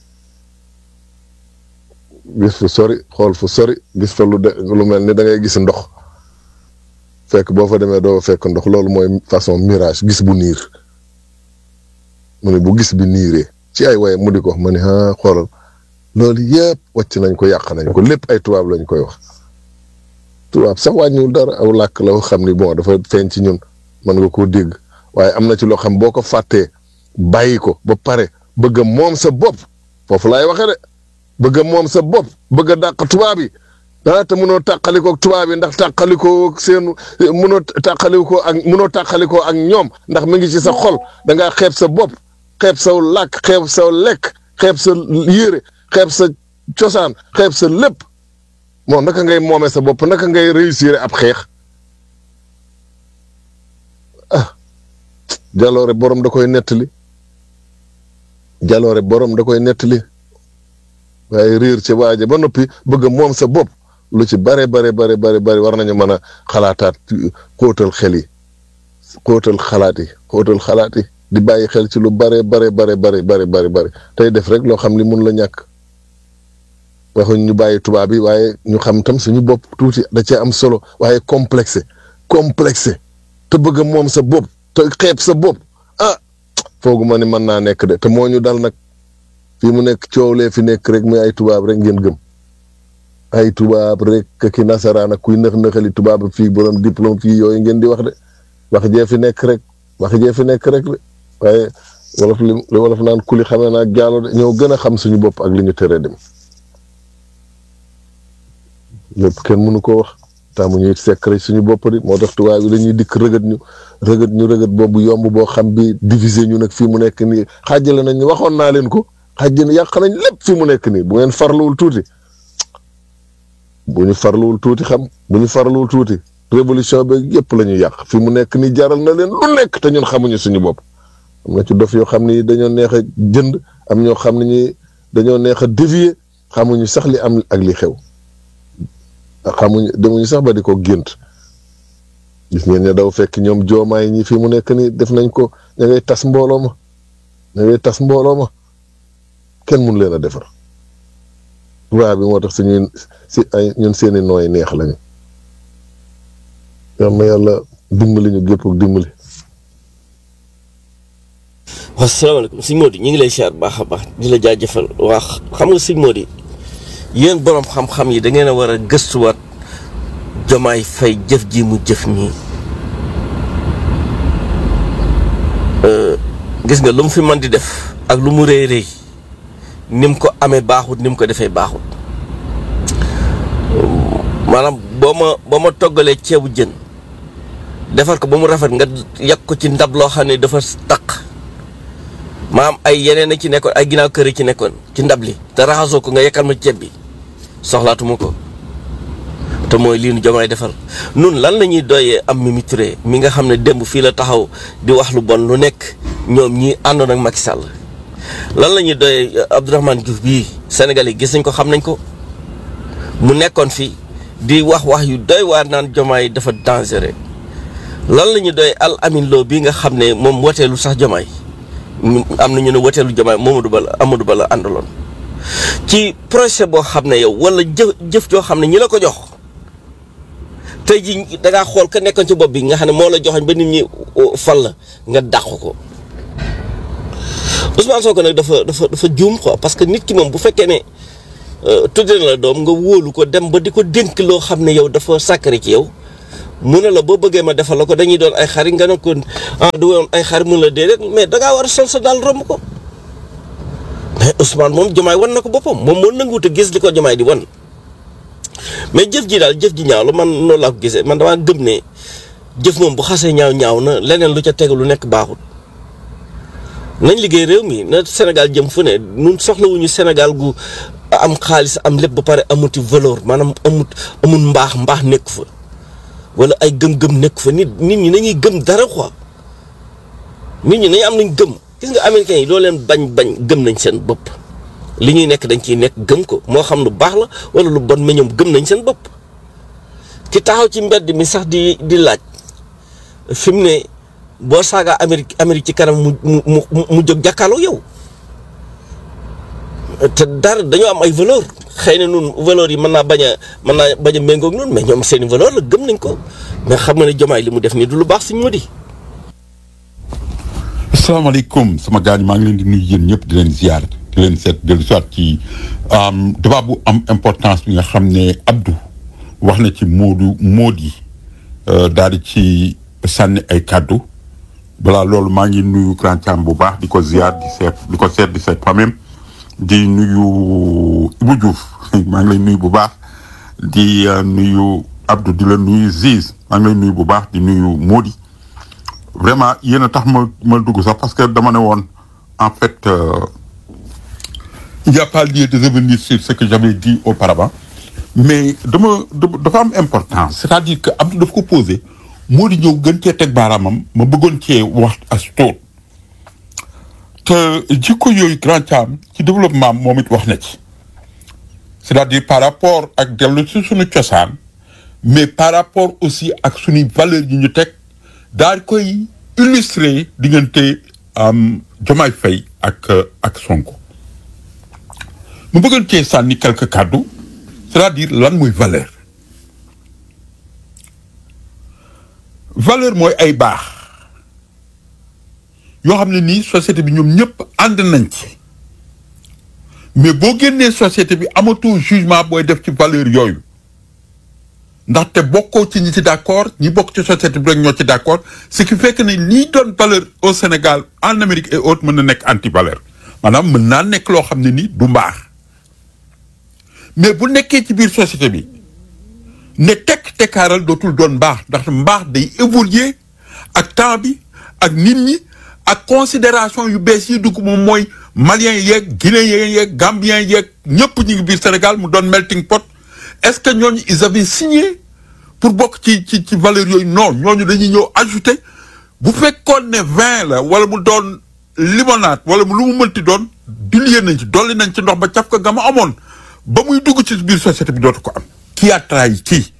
Speaker 3: gis fu sori xool fu sori gis fa lu de lu mel ni da ngay gis ndox fekk boo fa demee doo fekk ndox loolu mooy façon mirage gis bu niir mu ne bu gis bi niiree ci ay waye mu di ko wax ma ne ah xoolal loolu yëpp wàcc nañ ko yàq nañ ko lépp ay tubaab lañ koy wax tubaab sax wàññiwul dara aw làkk la xam ni bon dafa feeñ ci ñun mën nga koo dégg waaye am na ci loo xam boo ko fàttee bàyyi ko ba pare bëgg a moom sa bopp foofu laay waxee de bëgg a moom sa bopp bëgg a dàq tubaab yi ah te mënoo tàqalikoo ak tubaab yi ndax tàqalikoo seen mënoo tàqalikoo ak mënoo tàqalikoo ak ñoom ndax mi ngi ci sa xol da ngaa xeeb sa bopp xeeb saw làkk xeeb saw lekk xeeb sa yére xeeb sa cosaan xeeb sa lépp moom naka ngay moomee sa bopp naka ngay réussir ab xeex ah jaloore borom da koy nettali jaloore borom da koy nettali waaye réer ci waaje ba noppi bëgg moom sa bopp lu ci bare bare bare bare bare war nañu mën a xalaataat xóotal xel yi xóotal xalaat yi xóotal xalaat yi di bàyyi xel ci lu bare bare bare bare bare bare bare tey def rek loo xam ni mun la ñàkk waxuñ ñu bàyyi tubaab yi waaye ñu xam tam suñu bopp tuuti da cee am solo waaye complexé complexé te bëgg moom sa bopp te xeeb sa bopp ah foogu ma ni mën naa nekk de te moo ñu dal nag fii mu nekk coow lee fi nekk rek muy ay tubaab rek ngeen gëm ay tubaab rek ki nasaraan ak kuy nëx nëxali tubaab fii borom diplôme fii yooyu ngeen di wax de wax jee fi nekk rek wax jee fi nekk rek de waaye wolof li li wolof naan kuli xamee naa jaalo de ñoo gën a xam suñu bopp ak li ñu teree dem lépp kenn mënu ko wax taamu ñuy secret suñu bopp di moo tax tubaab yi dañuy dikk rëgët ñu rëgët ñu rëgët boobu yomb boo xam bi diviser ñu nag fii mu nekk nii xaajale nañ waxoon naa leen ko xaajale yàq nañ lépp fii mu nekk nii bu ngeen farluwul tuuti bu ñu farluwul tuuti xam bu ñu farluwul tuuti révolution bi yëpp la ñuy yàq fii mu nekk nii jaral na leen lu nekk te ñun xamuñu suñu bopp am na ci dof yoo xam ni dañoo neex a jënd am ñoo xam ne ñi dañoo neex a dévier xamuñu sax li am ak li xew xamuñu demuñu sax ba di ko gént gis ngeen ne daw fekk ñoom joomaay ñi fii mu nekk nii def nañ ko ña ngay tas mbooloo ma ña ngay tas mbooloo ma kenn mun leen a defar waa bi moo tax suñuy si ay ñun seeni nooy neex lañu yal na yàlla dimbali ñu gépp ak dimbali.
Speaker 1: waaw salaamaaleykum sëñ Modou ñu ngi lay siyaar baax a baax di la jaajëfal waa xam nga sëñ Modou yéen borom xam-xam yi da ngeen a war a gëstuwaat Jomaay Fay jëf ji mu jëf nii gis nga lu mu fi mën di def ak lu mu rëy rëy ni mu ko amee baaxut ni mu ko defee baaxut maanaam boo ma boo ma toggalee ceebu jën defar ko ba mu rafet nga yàq ko ci ndab loo xam ne dafa taq maam ay yeneen a ci nekkoon ay ginnaaw kër yi ci nekkoon ci ndab li te raxasoo ko nga yekkal ma ceeb bi soxlaatuma ko te mooy lii nu Jomaay defal nun lan la ñuy doyee am Mimi Touré mi nga xam ne démb fii la taxaw di wax lu bon lu nekk ñoom ñi àndoon ak Macky Sall lan la ñuy doyee Abdourahmane Diouf bii Sénégal yi gis nañ ko xam nañ ko mu nekkoon fii di wax wax yu doy waar naan Jomaay dafa dangereux lan la ñuy doyee Al Amin Lo bii nga xam ne moom woteelu sax Jomaay am na ñu ne woteelu Jomaay Mamadou Ba la Amadou Ba la àndaloon ci projet boo xam ne yow wala jëf jëf joo xam ne ñi la ko jox tey ji da ngaa xool ka nekkoon ci bopp bi nga xam ne moo la joxoñ ba nit ñi fal la nga dàq ko Ousmane Sonko nag dafa dafa dafa juum quoi parce que nit ki moom bu fekkee ne tudde na la doom nga wóolu ko dem ba di ko dénk loo xam ne yow dafa sacré ci yow mu ne la boo bëggee ma defal la ko dañuy doon ay xarit nga ne ko ah du woon ay xarit mun la déedéet mais dangaa war a sol sa daal romb ko mais Ousmane moom Diomaye wan na ko boppam moom moo nanguwut a gis li ko Diomaye di wan mais jëf ji daal jëf ji ñaaw la man noonu laa ko gisee man damaa gëm ne jëf moom bu xasee ñaaw ñaaw na leneen lu ca tegu lu nekk baaxul nañ liggéey réew mi na Sénégal jëm fu ne ñun soxlawuñu Sénégal gu am xaalis am lépp ba pare amuti valeur maanaam amut amul mbaax mbaax nekk fa wala ay gëm-gëm nekk fa nit nit ñi nañuy gëm dara quoi nit ñi nañu am nañ gëm gis nga américains yi loo leen bañ bañ gëm nañ seen bopp li ñuy nekk dañ ciy nekk gëm ko moo xam lu baax la wala lu bon mais ñoom gëm nañ seen bopp ki taxaw ci mbedd mi sax di di laaj fi mu ne boo saagaa Amérique Amérique ci kanam mu mu mu mu jóg jàkkaarloo yow te dara dañoo am ay valeur xëy na nun valeur yi mën naa bañ a mën naa bañ a méngoog noonu mais ñoom seeni valeur la gëm nañ ko mais xam nga ne Diomaye li mu def nii du lu baax suñu moo di.
Speaker 4: asalaamaaleykum sama gars yi maa ngi leen di nuyu yéen ñëpp di leen ziar di leen seet dellu soit ci débat bu am importance bi nga xam ne Abdou wax na ci Modou Modi daal di ci sànni ay kàddu balaa loolu maa ngi nuyu Grand Thiam bu baax di ko ziar di seet di ko seet di seet famille di nuyu Ibou Diouf maa ngi lay nuyu bu baax di nuyu Abdou di la nuyu Ziz maa ngi lay nuyu bu baax di nuyu Modi vraiment yéen a tax ma ma dugg sax parce que dama ne woon en fait euh, il n'y a pas lieu de revenir sur ce que j'avais dit auparavant mais dama dafa am importance c'est-à-dire que Abdou daf ko posé Modi ñëw gën cee teg baaraamam ma bëggoon cee wax as tuut te jikko yooyu Grand Thiam ci développement moom it wax na ci c'est-à-dire par rapport ak dellu ci suñu cosaan mais par rapport aussi ak suñuy valeurs yi ñu teg daal koy illustrer diggante am Diomaye Faye ak ak Sonko mu bëggoon cee sànni quelques kàddu c'est-à-dire lan mooy valeur valeur mooy ay baax yoo xam ne nii société bi ñoom ñëpp ànd nañ ci mais boo génnee société bi amatoo jugement booy def ci valeur yooyu ndaxte bokkoo ci ñi ci d'accord ñi bokk ci société bi rek ñoo ci d'accord ce qui fait que ne lii doon valeur au Sénégal en Amérique et autres mën na nekk anti valeur maanaam mën naa nekk loo xam ne ni du mbaax mais bu nekkee ci biir société bi ne tekk tekkaaral dootul doon mbaax ndax mbaax day évoluer ak temps bi ak nit ñi ak considération yu bees yi dugg moom mooy maliens yeeg guinéens yeeg gambiens yeeg ñëpp ñu ngi biir Sénégal mu doon melting pot est-ce que ñooñu ils avaient signé pour bokk ci ci ci valeur yooyu non ñooñu dañuy ñëw ajouter bu fekkoon ne vin la wala mu doon limonade wala mu lu mu mënti doon dilué nañ ci dolli nañ ci ndox ba caf ko ga ma amoon ba muy dugg ci biir société bi dootu ko am. qui a trahi qui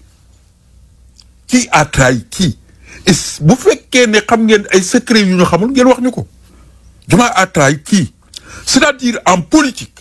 Speaker 4: qui a trahi qui bu fekkee ne xam ngeen ay secret yu ñu xamul ngeen wax ñu ko Diomaye a trahi qui c'est-à-dire en politique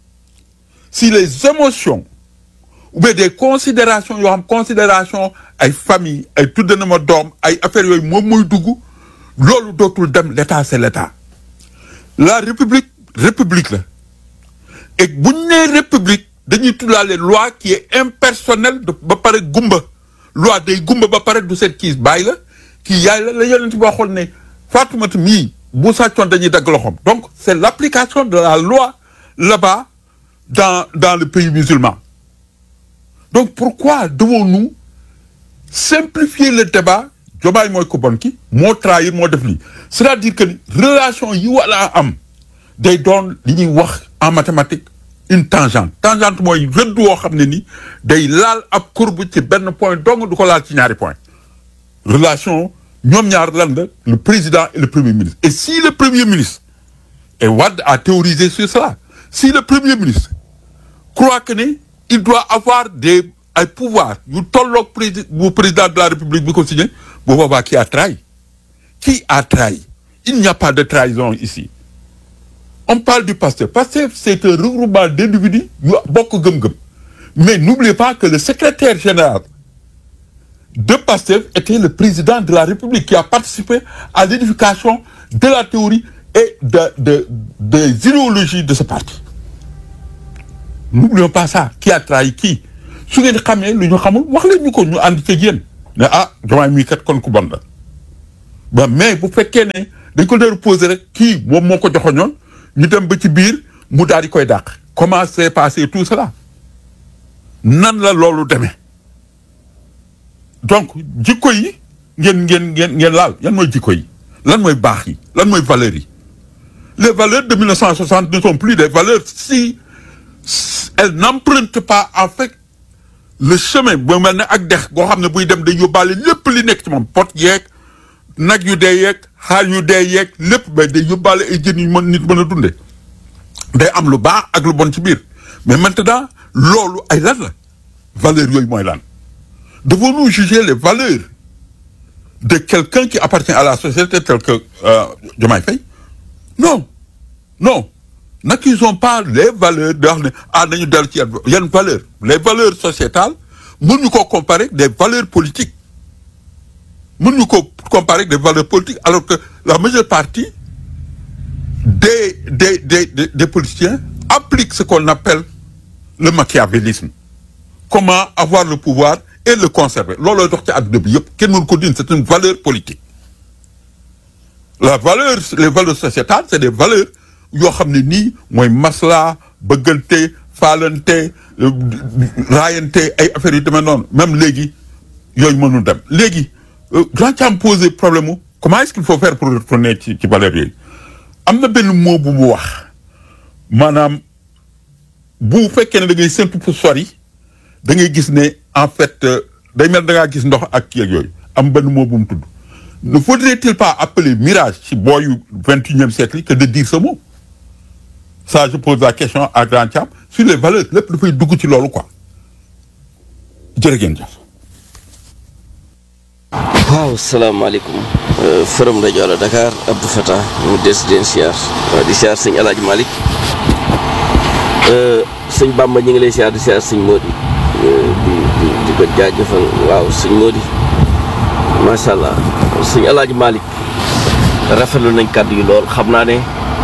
Speaker 4: si les émotions ou bien des considérations yoo xam considération ay famille ay tudd na ma doom ay affaires yooyu moom mooy dugg loolu dootul dem l'état c'est l'état la république république la et bu ñu nee république dañuy tuddaale loi qui est impersonnelle ba pare gumba loi day gumba ba pare du seet kii bàyyi la kii yaay la la yonent bi waxoon ne Fatoumata mii bu sàccoon dañuy dagg loxoom donc c'est l'application de la loi là-bas dans dans le pays musulman donc pourquoi devons-nous simplifier le débat Diomaye mooy ko bon ki moo trahir moo def lii c'est-à-dire que relation yi wala am day doon li ñuy wax en mathématique une tangente tangente mooy rëdd woo xam ne ni day laal ab courbe ci benn point dong du ko laal ci ñaari point relation ñoom ñaar lan la le président et le premier ministre et si le premier ministre et Wade a théorisé sur cela si le premier ministre croit que ne il doit avoir des ay pouvoir yu tolloog président bu président de la République bi ko signé bu boobaa qui a trahi qui a trahi il n'y a pas de trahison ici on parle du Pastef Pastef c'est un regroupement d'individus yu bokk gëm-gëm mais n'oubliez pas que le secrétaire général de Pastef était le président de la République qui a participé à l'édification de la théorie et de, de, des idéologies de ce parti. N'oublions pas ça. Qui a trahi qui? Su ngeen xamee lu ñu xamul wax leen ñu ko ñu ànd ci yéen ne ah Diomaye mii kat kon ku bon la ba mais bu fekkee ne dañ ko doon reposer rek kii moom moo ko joxoñoon ñu dem ba ci biir mu daal di koy dàq. Comment s'est passé tout cela? Nan la loolu demee donc jikko yi ngeen ngeen ngeen ngeen laal yan mooy jikko yi lan mooy baax yi lan mooy valeurs yi les valeurs de mille neuf cent soixante ne sont plus des valeurs si elles n'empruntent pas en fait le chemin bu mel ne ak dex goo xam ne buy dem day yóbbaale lépp li nekk ci moom pot yeeg nag yu dee yeeg xaal yu dee yeeg lépp ba day yóbbaale ay jën yu mën nit mën a dunde day am lu baax ak lu bon ci biir mais maintenant loolu ay lan la valeurs yooyu mooy lan devons-nous juger les valeurs de quelqu'un qui appartient à la société tel que euh, Diomaye Faye? Non non n'accusons pas les valeurs de wax ne ah nañu dellu ci yenn valeurs les valeurs sociétales mënuñu ko comparer des valeurs politiques mënuñu ko comparer des valeurs politiques alors que la majeure partie des des des des, des politiciens appliquent ce qu'on appelle le machiavélisme. Comment avoir le pouvoir et le conserver looloo dox ci àdduna bi yëpp kenn mënu ko dindi c'est une valeur politique. La valeur les valeurs sociétales c'est des valeurs yoo xam ne nii mooy masla bëggante faalante raayante ay affaires yu demee noonu même léegi yooyu mënul dem léegi grand Thiam posé problème mu comment est-ce qu'il faut faire pour retourner ci ci valeurs yooyu am na benn mot bu mu wax maanaam bu fekkee ne da ngay séntu pour sori da ngay gis ne en fait day mel da ngaa gis ndox ak kii ak yooyu am benn mot bu mu tudd ne faudrait-il pas appeler mirage ci booyu vingt et unième siècle que de dire ce mot? Ça je pose la question à grand Thiam sur les valeurs lépp dafay dugg ci loolu quoi jërë ngeen jëf.
Speaker 1: waaw salaamaaleykum Forum rajo Allo Dakar Abdou Fatah mu des di leen siyaar di siyaar sëñ El Hadj Malick sëñ Bamba ñu ngi lay siyaar di siyaar sëñ Mody di di di ko jaajëfal waaw sëñ Mody macha allah sëñ El Hadj Malick rafetlu nañ kàddu yi lool xam naa ne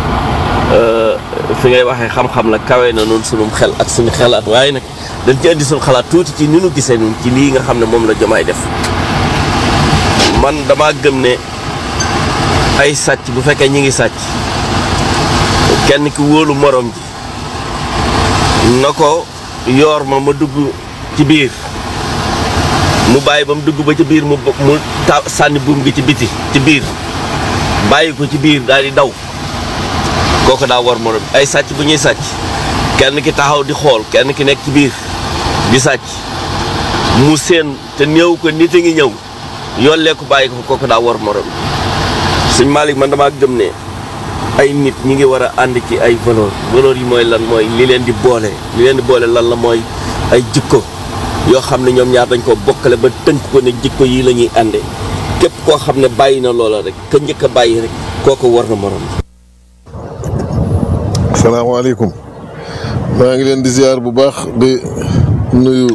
Speaker 1: fi ngay waxee xam-xam la kawe na noonu sunum xel ak suñu xelaat waaye nag dañ ci indi suñu xalaat tuuti ci ni nu gisee nun ci lii nga xam ne moom la Diomaye def. Man dama gëm ne ay sàcc bu fekkee ñi ngi sàcc kenn ki wóolu morom ji na ko yoor ma ma dugg ci biir mu bàyyi ba mu dugg ba ci biir mu mu ta sànni buum gi ci biti ci biir bàyyi ko ci biir daal di daw kooku daa war morom ay sàcc bu ñuy sàcc kenn ki taxaw di xool kenn ki nekk ci biir di sàcc mu seen te néew ko nit a ngi ñëw yollee ko bàyyi ko kooku daa war morom sëñ Malick man damaa gëm ne ay nit ñi ngi war a ànd ci ay valeur valeur yi mooy lan mooy li leen di boole li leen di boole lan la mooy ay jikko yoo xam ne ñoom ñaar dañ ko bokkale ba tënk ko ne jikko yi la ñuy ànde képp koo xam ne bàyyi na loola rek ka njëkk a bàyyi rek kooku war na morom.
Speaker 3: salaamaaleykum maa ngi leen di ziar bu baax di nuyu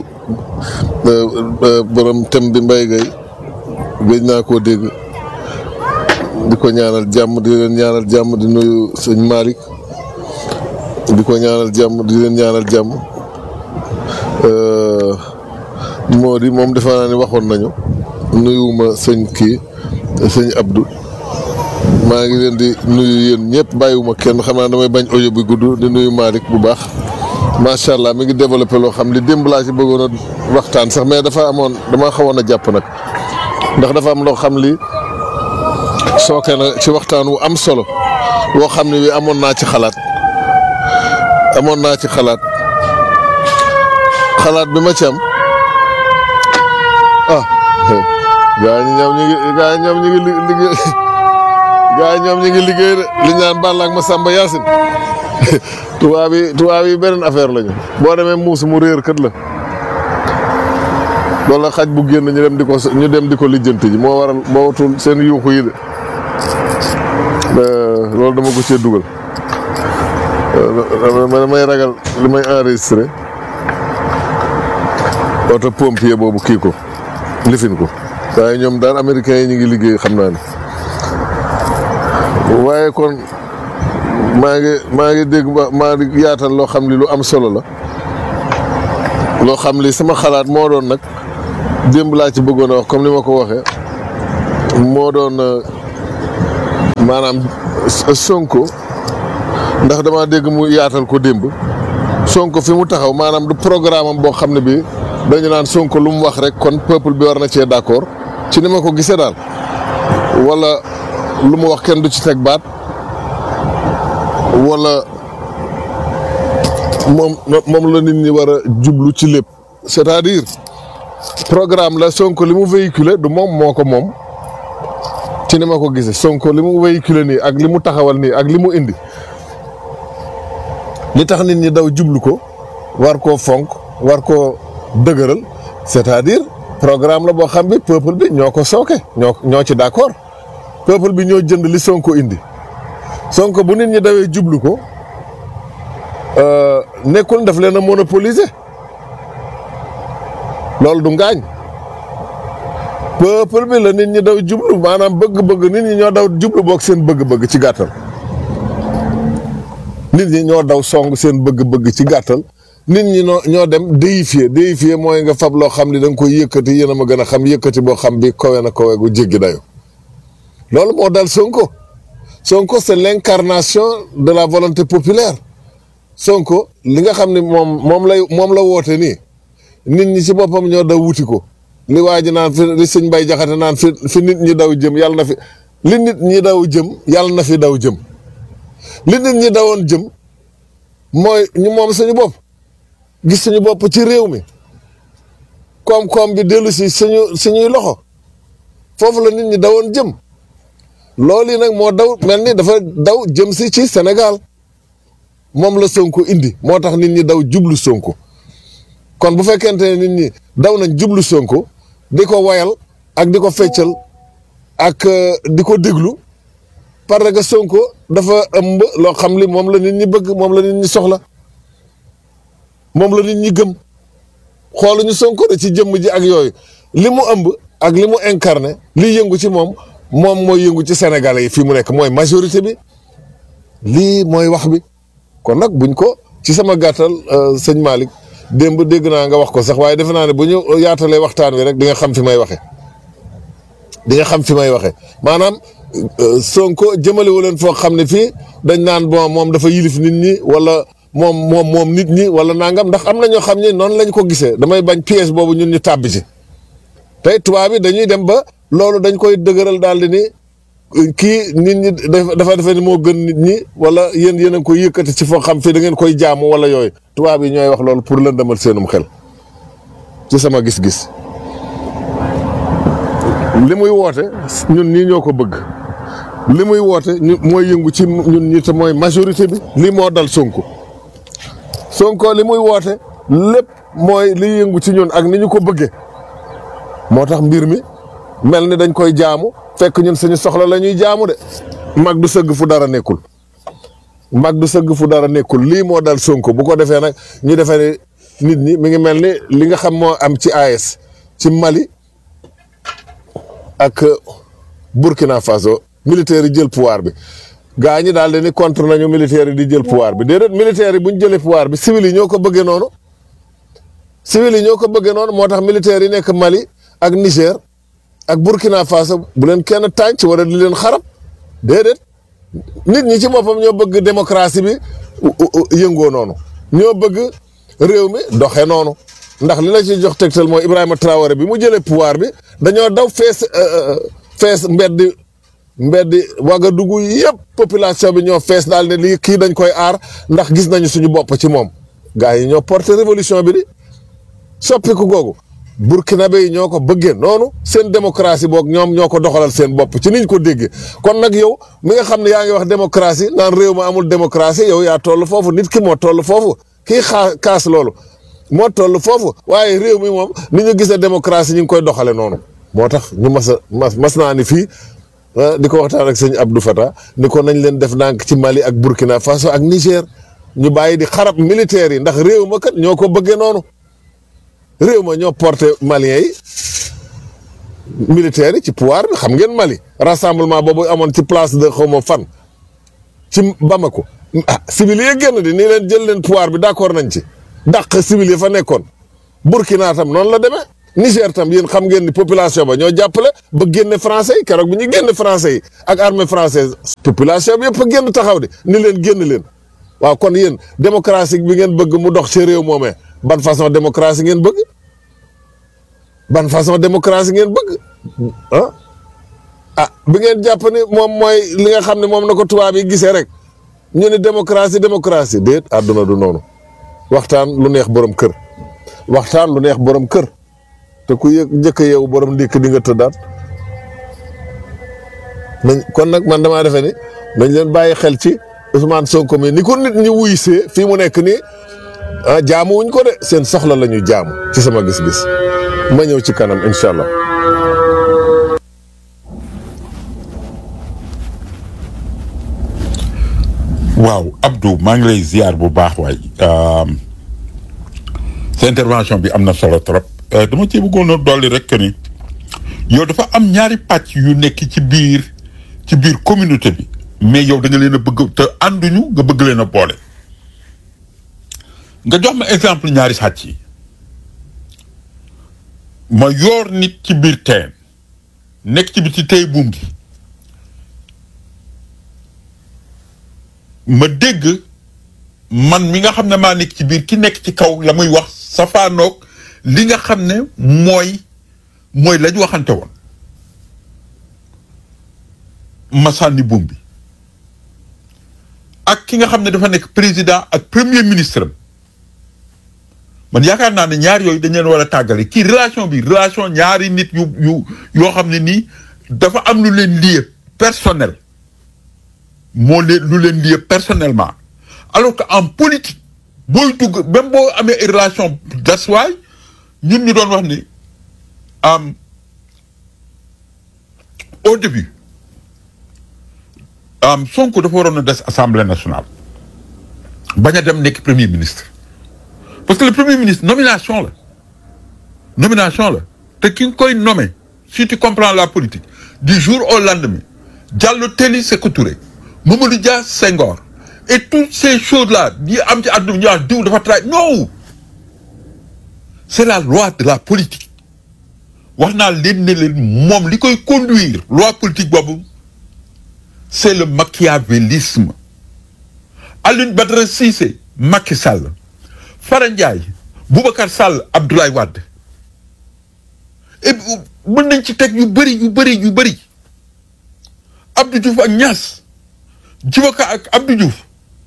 Speaker 3: borom thème bi Mbaye Gueye géej naa koo dégg di ko ñaanal jàmm di leen ñaanal jàmm di nuyu sëñ Malick di ko ñaanal jàmm di leen ñaanal jàmm moo di moom defe naa ni waxoon nañu nuyuwuma sëñ kii sëñ Abdou maa ngi leen di nuyu yéen ñëpp bàyyiwuma kenn xam naa damay bañ audio bi gudd di nuyu Malick bu baax macha allah mi ngi développé loo xam li démb laa ci bëggoon a waxtaan sax mais dafa amoon dama xawoon a jàpp nag ndax dafa am loo xam li sooke na ci waxtaan wu am solo woo xam ne wi amoon naa ci xalaat amoon naa ci xalaat xalaat bi ma ci am ah gaa ñi ñoom ñu ngi gaa ñoom ñu ngi liggéey gaa ñoom ñu ngi liggéey de li ñu naan Balla ak Masamba Yacine tubaab yi tubaab yi beneen affaire lañu boo demee muus mu réer kët la wala xaj bu génn ñu dem di ko ñu dem di ko lijjanti ji moo waral moo watul seen yuuxu yi de loolu dama ko cee dugal damay ragal li may enregistré oto pompier boobu kii ko lifin ko waaye ñoom daal américains yi ñu ngi liggéey xam naa ne waaye kon maa ngi maa ngi dégg maa ngi yaatal loo xam li lu am solo la loo xam li sama xalaat moo doon nag démb laa ci bëggoon a wax comme ni ma ko waxee moo doon maanaam Sonko ndax dama dégg mu yaatal ko démb Sonko fi mu taxaw maanaam du programme am boo xam ne bi dañu naan Sonko lu mu wax rek kon peuple bi war na cee d'accord ci ni ma ko gisee daal wala lu mu wax kenn du ci teg baat wala moom moom la nit ñi war a jublu ci lépp c'est-à-dire programme la Sonko li mu véhiculé du moom moo ko moom ci ni ma ko gisee Sonko li mu véhiculé nii ak li mu taxawal nii ak li mu indi li tax nit ñi daw jublu ko war koo fonk war koo dëgëral c'est-à-dire programme la boo xam bi peuple bi ñoo ko sooke ñoo ñoo ci d'accord peuple bi ñoo jënd li Sonko indi Sonko bu nit ñi dawee jublu ko nekkul daf leen a monopoliser loolu du ngaañ peuple bi la nit ñi daw jublu maanaam bëgg-bëgg nit ñi ñoo daw jublu boog seen bëgg-bëgg ci gàttal nit ñi ñoo daw song seen bëgg-bëgg ci gàttal nit ñi ñoo ñoo dem déifier déifier mooy nga fab loo xam ni da nga koy yëkkati yéen a ma gën a xam yëkkati boo xam bi kowe na kowe gu jéggi dayo loolu moo dal Sonko Sonko c'est l'incarnation de la volonté populaire Sonko li nga xam ne moom moom lay moom la woote nii nit ñi ci boppam ñoo daw wuti ko li waa ji naan fi li sëñ Bay Jaxate naan fi fi nit ñi daw jëm yàlla na fi li nit ñi daw jëm yàlla na fi daw jëm li nit ñi dawoon jëm mooy ñu moom suñu bopp gis suñu bopp ci réew mi koom-koom bi dellu si suñu suñuy loxo foofu la nit ñi dawoon jëm loolu yi nag moo daw mel ni dafa daw jëm si ci Sénégal moom la Sonko indi moo tax nit ñi daw jublu Sonko kon bu fekkente ne nit ñi daw nañ jublu Sonko di ko wayal ak di ko feccal ak di ko déglu parce que Sonko dafa ëmb loo xam li moom la nit ñi bëgg moom la nit ñi soxla moom la nit ñi gëm xooluñu Sonko de ci jëmm ji ak yooyu li mu ëmb ak li mu incarné li yëngu ci moom moom mooy yëngu ci Sénégalais yi fii mu nekk mooy majorité bi lii mooy wax bi kon nag buñ ko ci sama gàttal sëñ Malick démb dégg naa nga wax ko sax waaye defe naa ne bu ñu yaatalee waxtaan wi rek di nga xam fi may waxe di nga xam fi may waxe maanaam Sonko jëmalewu leen foo xam ne fii dañ naan bon moom dafa yilif nit ñi wala moom moom moom nit ñi wala nangam ndax am na ñoo xam ne noonu lañ ko gisee damay bañ piège boobu ñun ñu tàbbi ci tey tubaab bi dañuy dem ba loolu dañ koy dëgëral daal di ni kii nit ñi dafa defe ni moo gën nit ñi wala yéen yéen a ngi koy yëkkati ci foo xam fii da ngeen koy jaamu wala yooyu tubaab yi ñooy wax loolu pour lëndëmal seenum xel ci sama gis-gis li muy woote ñun ñii ñoo ko bëgg li muy woote ñu mooy yëngu ci ñun ñi te mooy majorité bi lii moo dal Sonko Sonko li muy woote lépp mooy li yëngu ci ñun ak ni ñu ko bëggee moo tax mbir mi mel ni dañ koy jaamu fekk ñun suñu soxla la ñuy jaamu de mag du sëgg fu dara nekkul mag du sëgg fu dara nekkul lii moo dal Sonko bu ko defee nag ñu defee nit ñi mi ngi mel ni li nga xam moo am ci A E S ci Mali ak Burkina Faso militaires yi jël pouvoir bi gaa ñi daal di ni contre nañu militaires yi di jël pouvoir bi déedéet militaires yi bu ñu jëlee pouvoir bi civil yi ñoo ko bëggee noonu civil yi ñoo ko bëggee noonu moo tax militaires yi nekk Mali ak Niger ak Burkina Faso bu leen kenn tànc wala di leen xarab déedéet nit ñi ci boppam ñoo bëgg démocratie bi yëngoo noonu ñoo bëgg réew mi doxe noonu ndax li la ci jox tegtal mooy Ibrahima Traoré bi mu jëlee pouvoir bi dañoo daw fees fees mbeddi mbeddi Ouagadougou yëpp population bi ñoo fees daal ne lii kii dañ koy aar ndax gis nañu suñu bopp ci moom gars yi ñoo porté révolution bi di soppiku googu burkinabé yi ñoo ko bëggee noonu seen démocratie boog ñoom ñoo ko doxalal seen bopp ci niñ ko déggee kon nag yow mi nga xam ne yaa ngi wax démocratie naan réew ma amul démocratie yow yaa toll foofu nit ki moo toll foofu kii xaa kaas loolu moo toll foofu waaye réew mi moom ni ñu gisee démocratie ñu ngi koy doxale noonu moo tax ñu mas a mas mas naa ni fii di ko waxtaan ak sëñ Abdou Fata ni ko nañ leen def ndànk ci Mali ak Burkina Faso ak Niger ñu bàyyi di xarab militaires yi ndax réew ma kat ñoo ko bëggee noonu réew ma ñoo porté Maliens yi militaires yi ci pouvoir bi xam ngeen Mali rassemblement boobu amoon ci place de xaw ma fan ci Bamako ah civil yi génn di nii leen jël leen pouvoir bi d'accord nañ ci dàq civil yi fa nekkoon Burkina tam noonu la demee Niger tam yéen xam ngeen ni population ba ñoo jàppale ba génne français yi keroog bi ñu génne français yi ak armée française population bi yëpp a génn taxaw di ni leen génn leen waaw kon yéen démocratie bi ngeen bëgg mu dox ci réew moomee ban façon démocratie ngeen bëgg ban façon démocratie ngeen bëgg ah ah bi ngeen jàpp ni moom mooy li nga xam ne moom na ko tubaab yi gisee rek ñu ni démocratie démocratie déet àdduna du noonu waxtaan lu neex borom kër waxtaan lu neex borom kër te ku yëg njëkk a yeewu borom ndékk di nga tëddaat nañ kon nag man damaa defee ni nañ leen bàyyi xel ci Ousmane Sonko mi ni ko nit ñi wuy see fii mu nekk nii ah jaamuwuñ ko de seen soxla la ñu jaamu ci sama gis-gis ma ñëw ci kanam incha allah.
Speaker 4: waaw Abdou maa ngi lay ziar bu baax waay sa intervention bi am na solo trop dama ci bëggoon a dolli rek que ni yow dafa am ñaari pàcc yu nekk ci biir ci biir communauté bi mais yow da nga leen a bëgg te ànduñu nga bëgg leen a boole nga jox ma exemple ñaari sàcc yi ma yoor nit ci biir teen nekk ci biir ci tey buum gi ma dégg man mi nga xam ne maa nekk ci biir ki nekk ci kaw la muy wax safaanoog li nga xam ne mooy mooy la ñu waxante woon ma sànni buum bi ak ki nga xam ne dafa nekk président ak premier ministre am man yaakaar naa ne ñaar yooyu dañ leen war a tàggale kii relation bi relation ñaari nit yu yu yoo xam ne nii dafa am lu leen lié personnel moo leen lu leen lié personnellement alors que en politique booy dugg même boo amee ay relation gaswaay ñun ñu doon wax ni am au début am Sonko dafa waroon a des assemblée nationale bañ a dem nekk premier ministre parce que le premier ministre nomination la nomination la te ki nga koy nommé si tu comprends la politique du jour au lendemain Diallo Telli Sékou Touré Mamadou Dia Senghor et toutes ces choses-là yi am ci àdduna ñu wax diw dafa trahi non c'est la loi de la politique wax naa leen ne leen moom li koy conduire loi politique boobu c'est le machiavélisme. Alioune Badara Cissé Macky Sall Fara Ndiaye Boubacar Sall Abdoulaye Wade et mën nañ ci teg yu bëri yu bëri yu bëri Abdou Diouf ak Niass Djiboka ak Abdou Diouf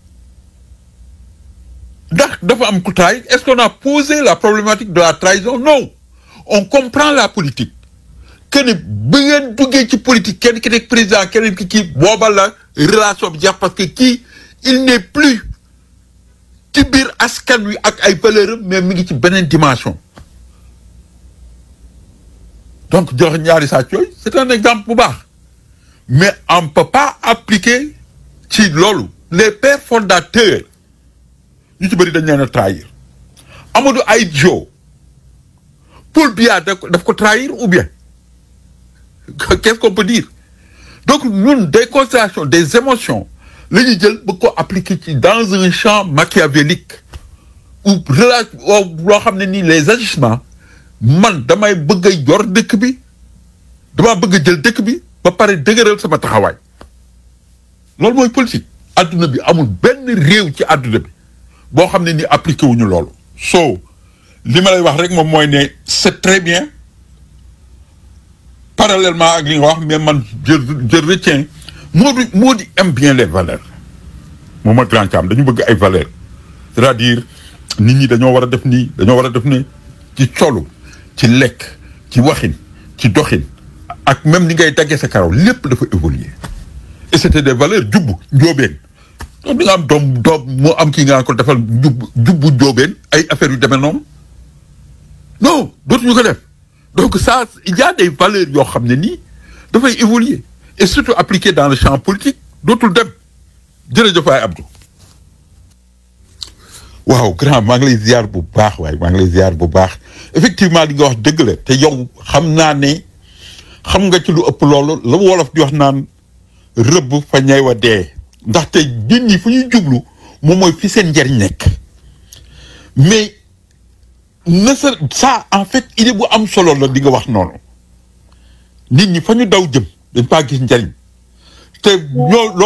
Speaker 4: ndax dafa am ku trahi. Est-ce qu'on a posé la problématique de la trahison? Non. On comprend la politique que ne bi ngeen duggee ci politique kenn ki nekk président keneen ki kii booba la relation bi jeex parce que kii il n'est plus ci biir askan wi ak ay valeurs mais mi ngi ci beneen dimension. donc jox ñaari saa yooyu c'est un exemple bu baax mais on ne peut pas appliquer ci loolu les pères fondateurs ñu ci bëri dañ leen a trahir. Amadou Ahid Jo Paul Biya daf ko trahir ou bien qu'est-ce qu'on peut dire? Donc ñun des considérations des émotions la ñuy jël ba ko appliquer ci dans un champ machiavélique ou relation loo xam ne nii les agissements man damay bëgg a yor dëkk bi damaa bëgg a jël dëkk bi ba pare dëgëral sama taxawaay loolu mooy politique. adduna bi amul benn réew ci adduna bi boo xam ne ni appliqué wuñu loolu. so li ma lay wax rek moom mooy ne c'est très bien parallèlement ak li nga wax mais man je je retiens moo di moo di aime bien les valeurs moom ak grand cam dañu bëgg ay valeurs c'est-à-dire nit ñi dañoo war a def nii dañoo war a def ne ci colu ci lekk ci waxin ci doxin ak même ni ngay daggee sa karaw lépp dafa évoluer et c'était des valeurs jubbu njóobeen donc di nga am doom doom moo am kii nga ko defal jub jubbu njóobeen ay affaires yu demee noonu non dootuñu ko def donc ça il y a des valeurs yoo xam ne nii dafay évoluer et surtout appliqué dans le champ politique dootul dem jërëjëf waay Abdou. waaw grand maa ngi lay ziar bu baax waaye maa ngi lay ziar bu baax effectivement li nga wax dëgg la te yow xam naa ne xam nga ci lu ëpp loolu la wolof di wax naan rëbb fa ñay wa dee ndaxte nit ñi fu ñuy jublu moom mooy fi seen njariñ nekk mais ne sa ça en fait idée bu am solo la di nga wax noonu nit ñi fa ñu daw jëm dañ faa gis njariñ te ñoo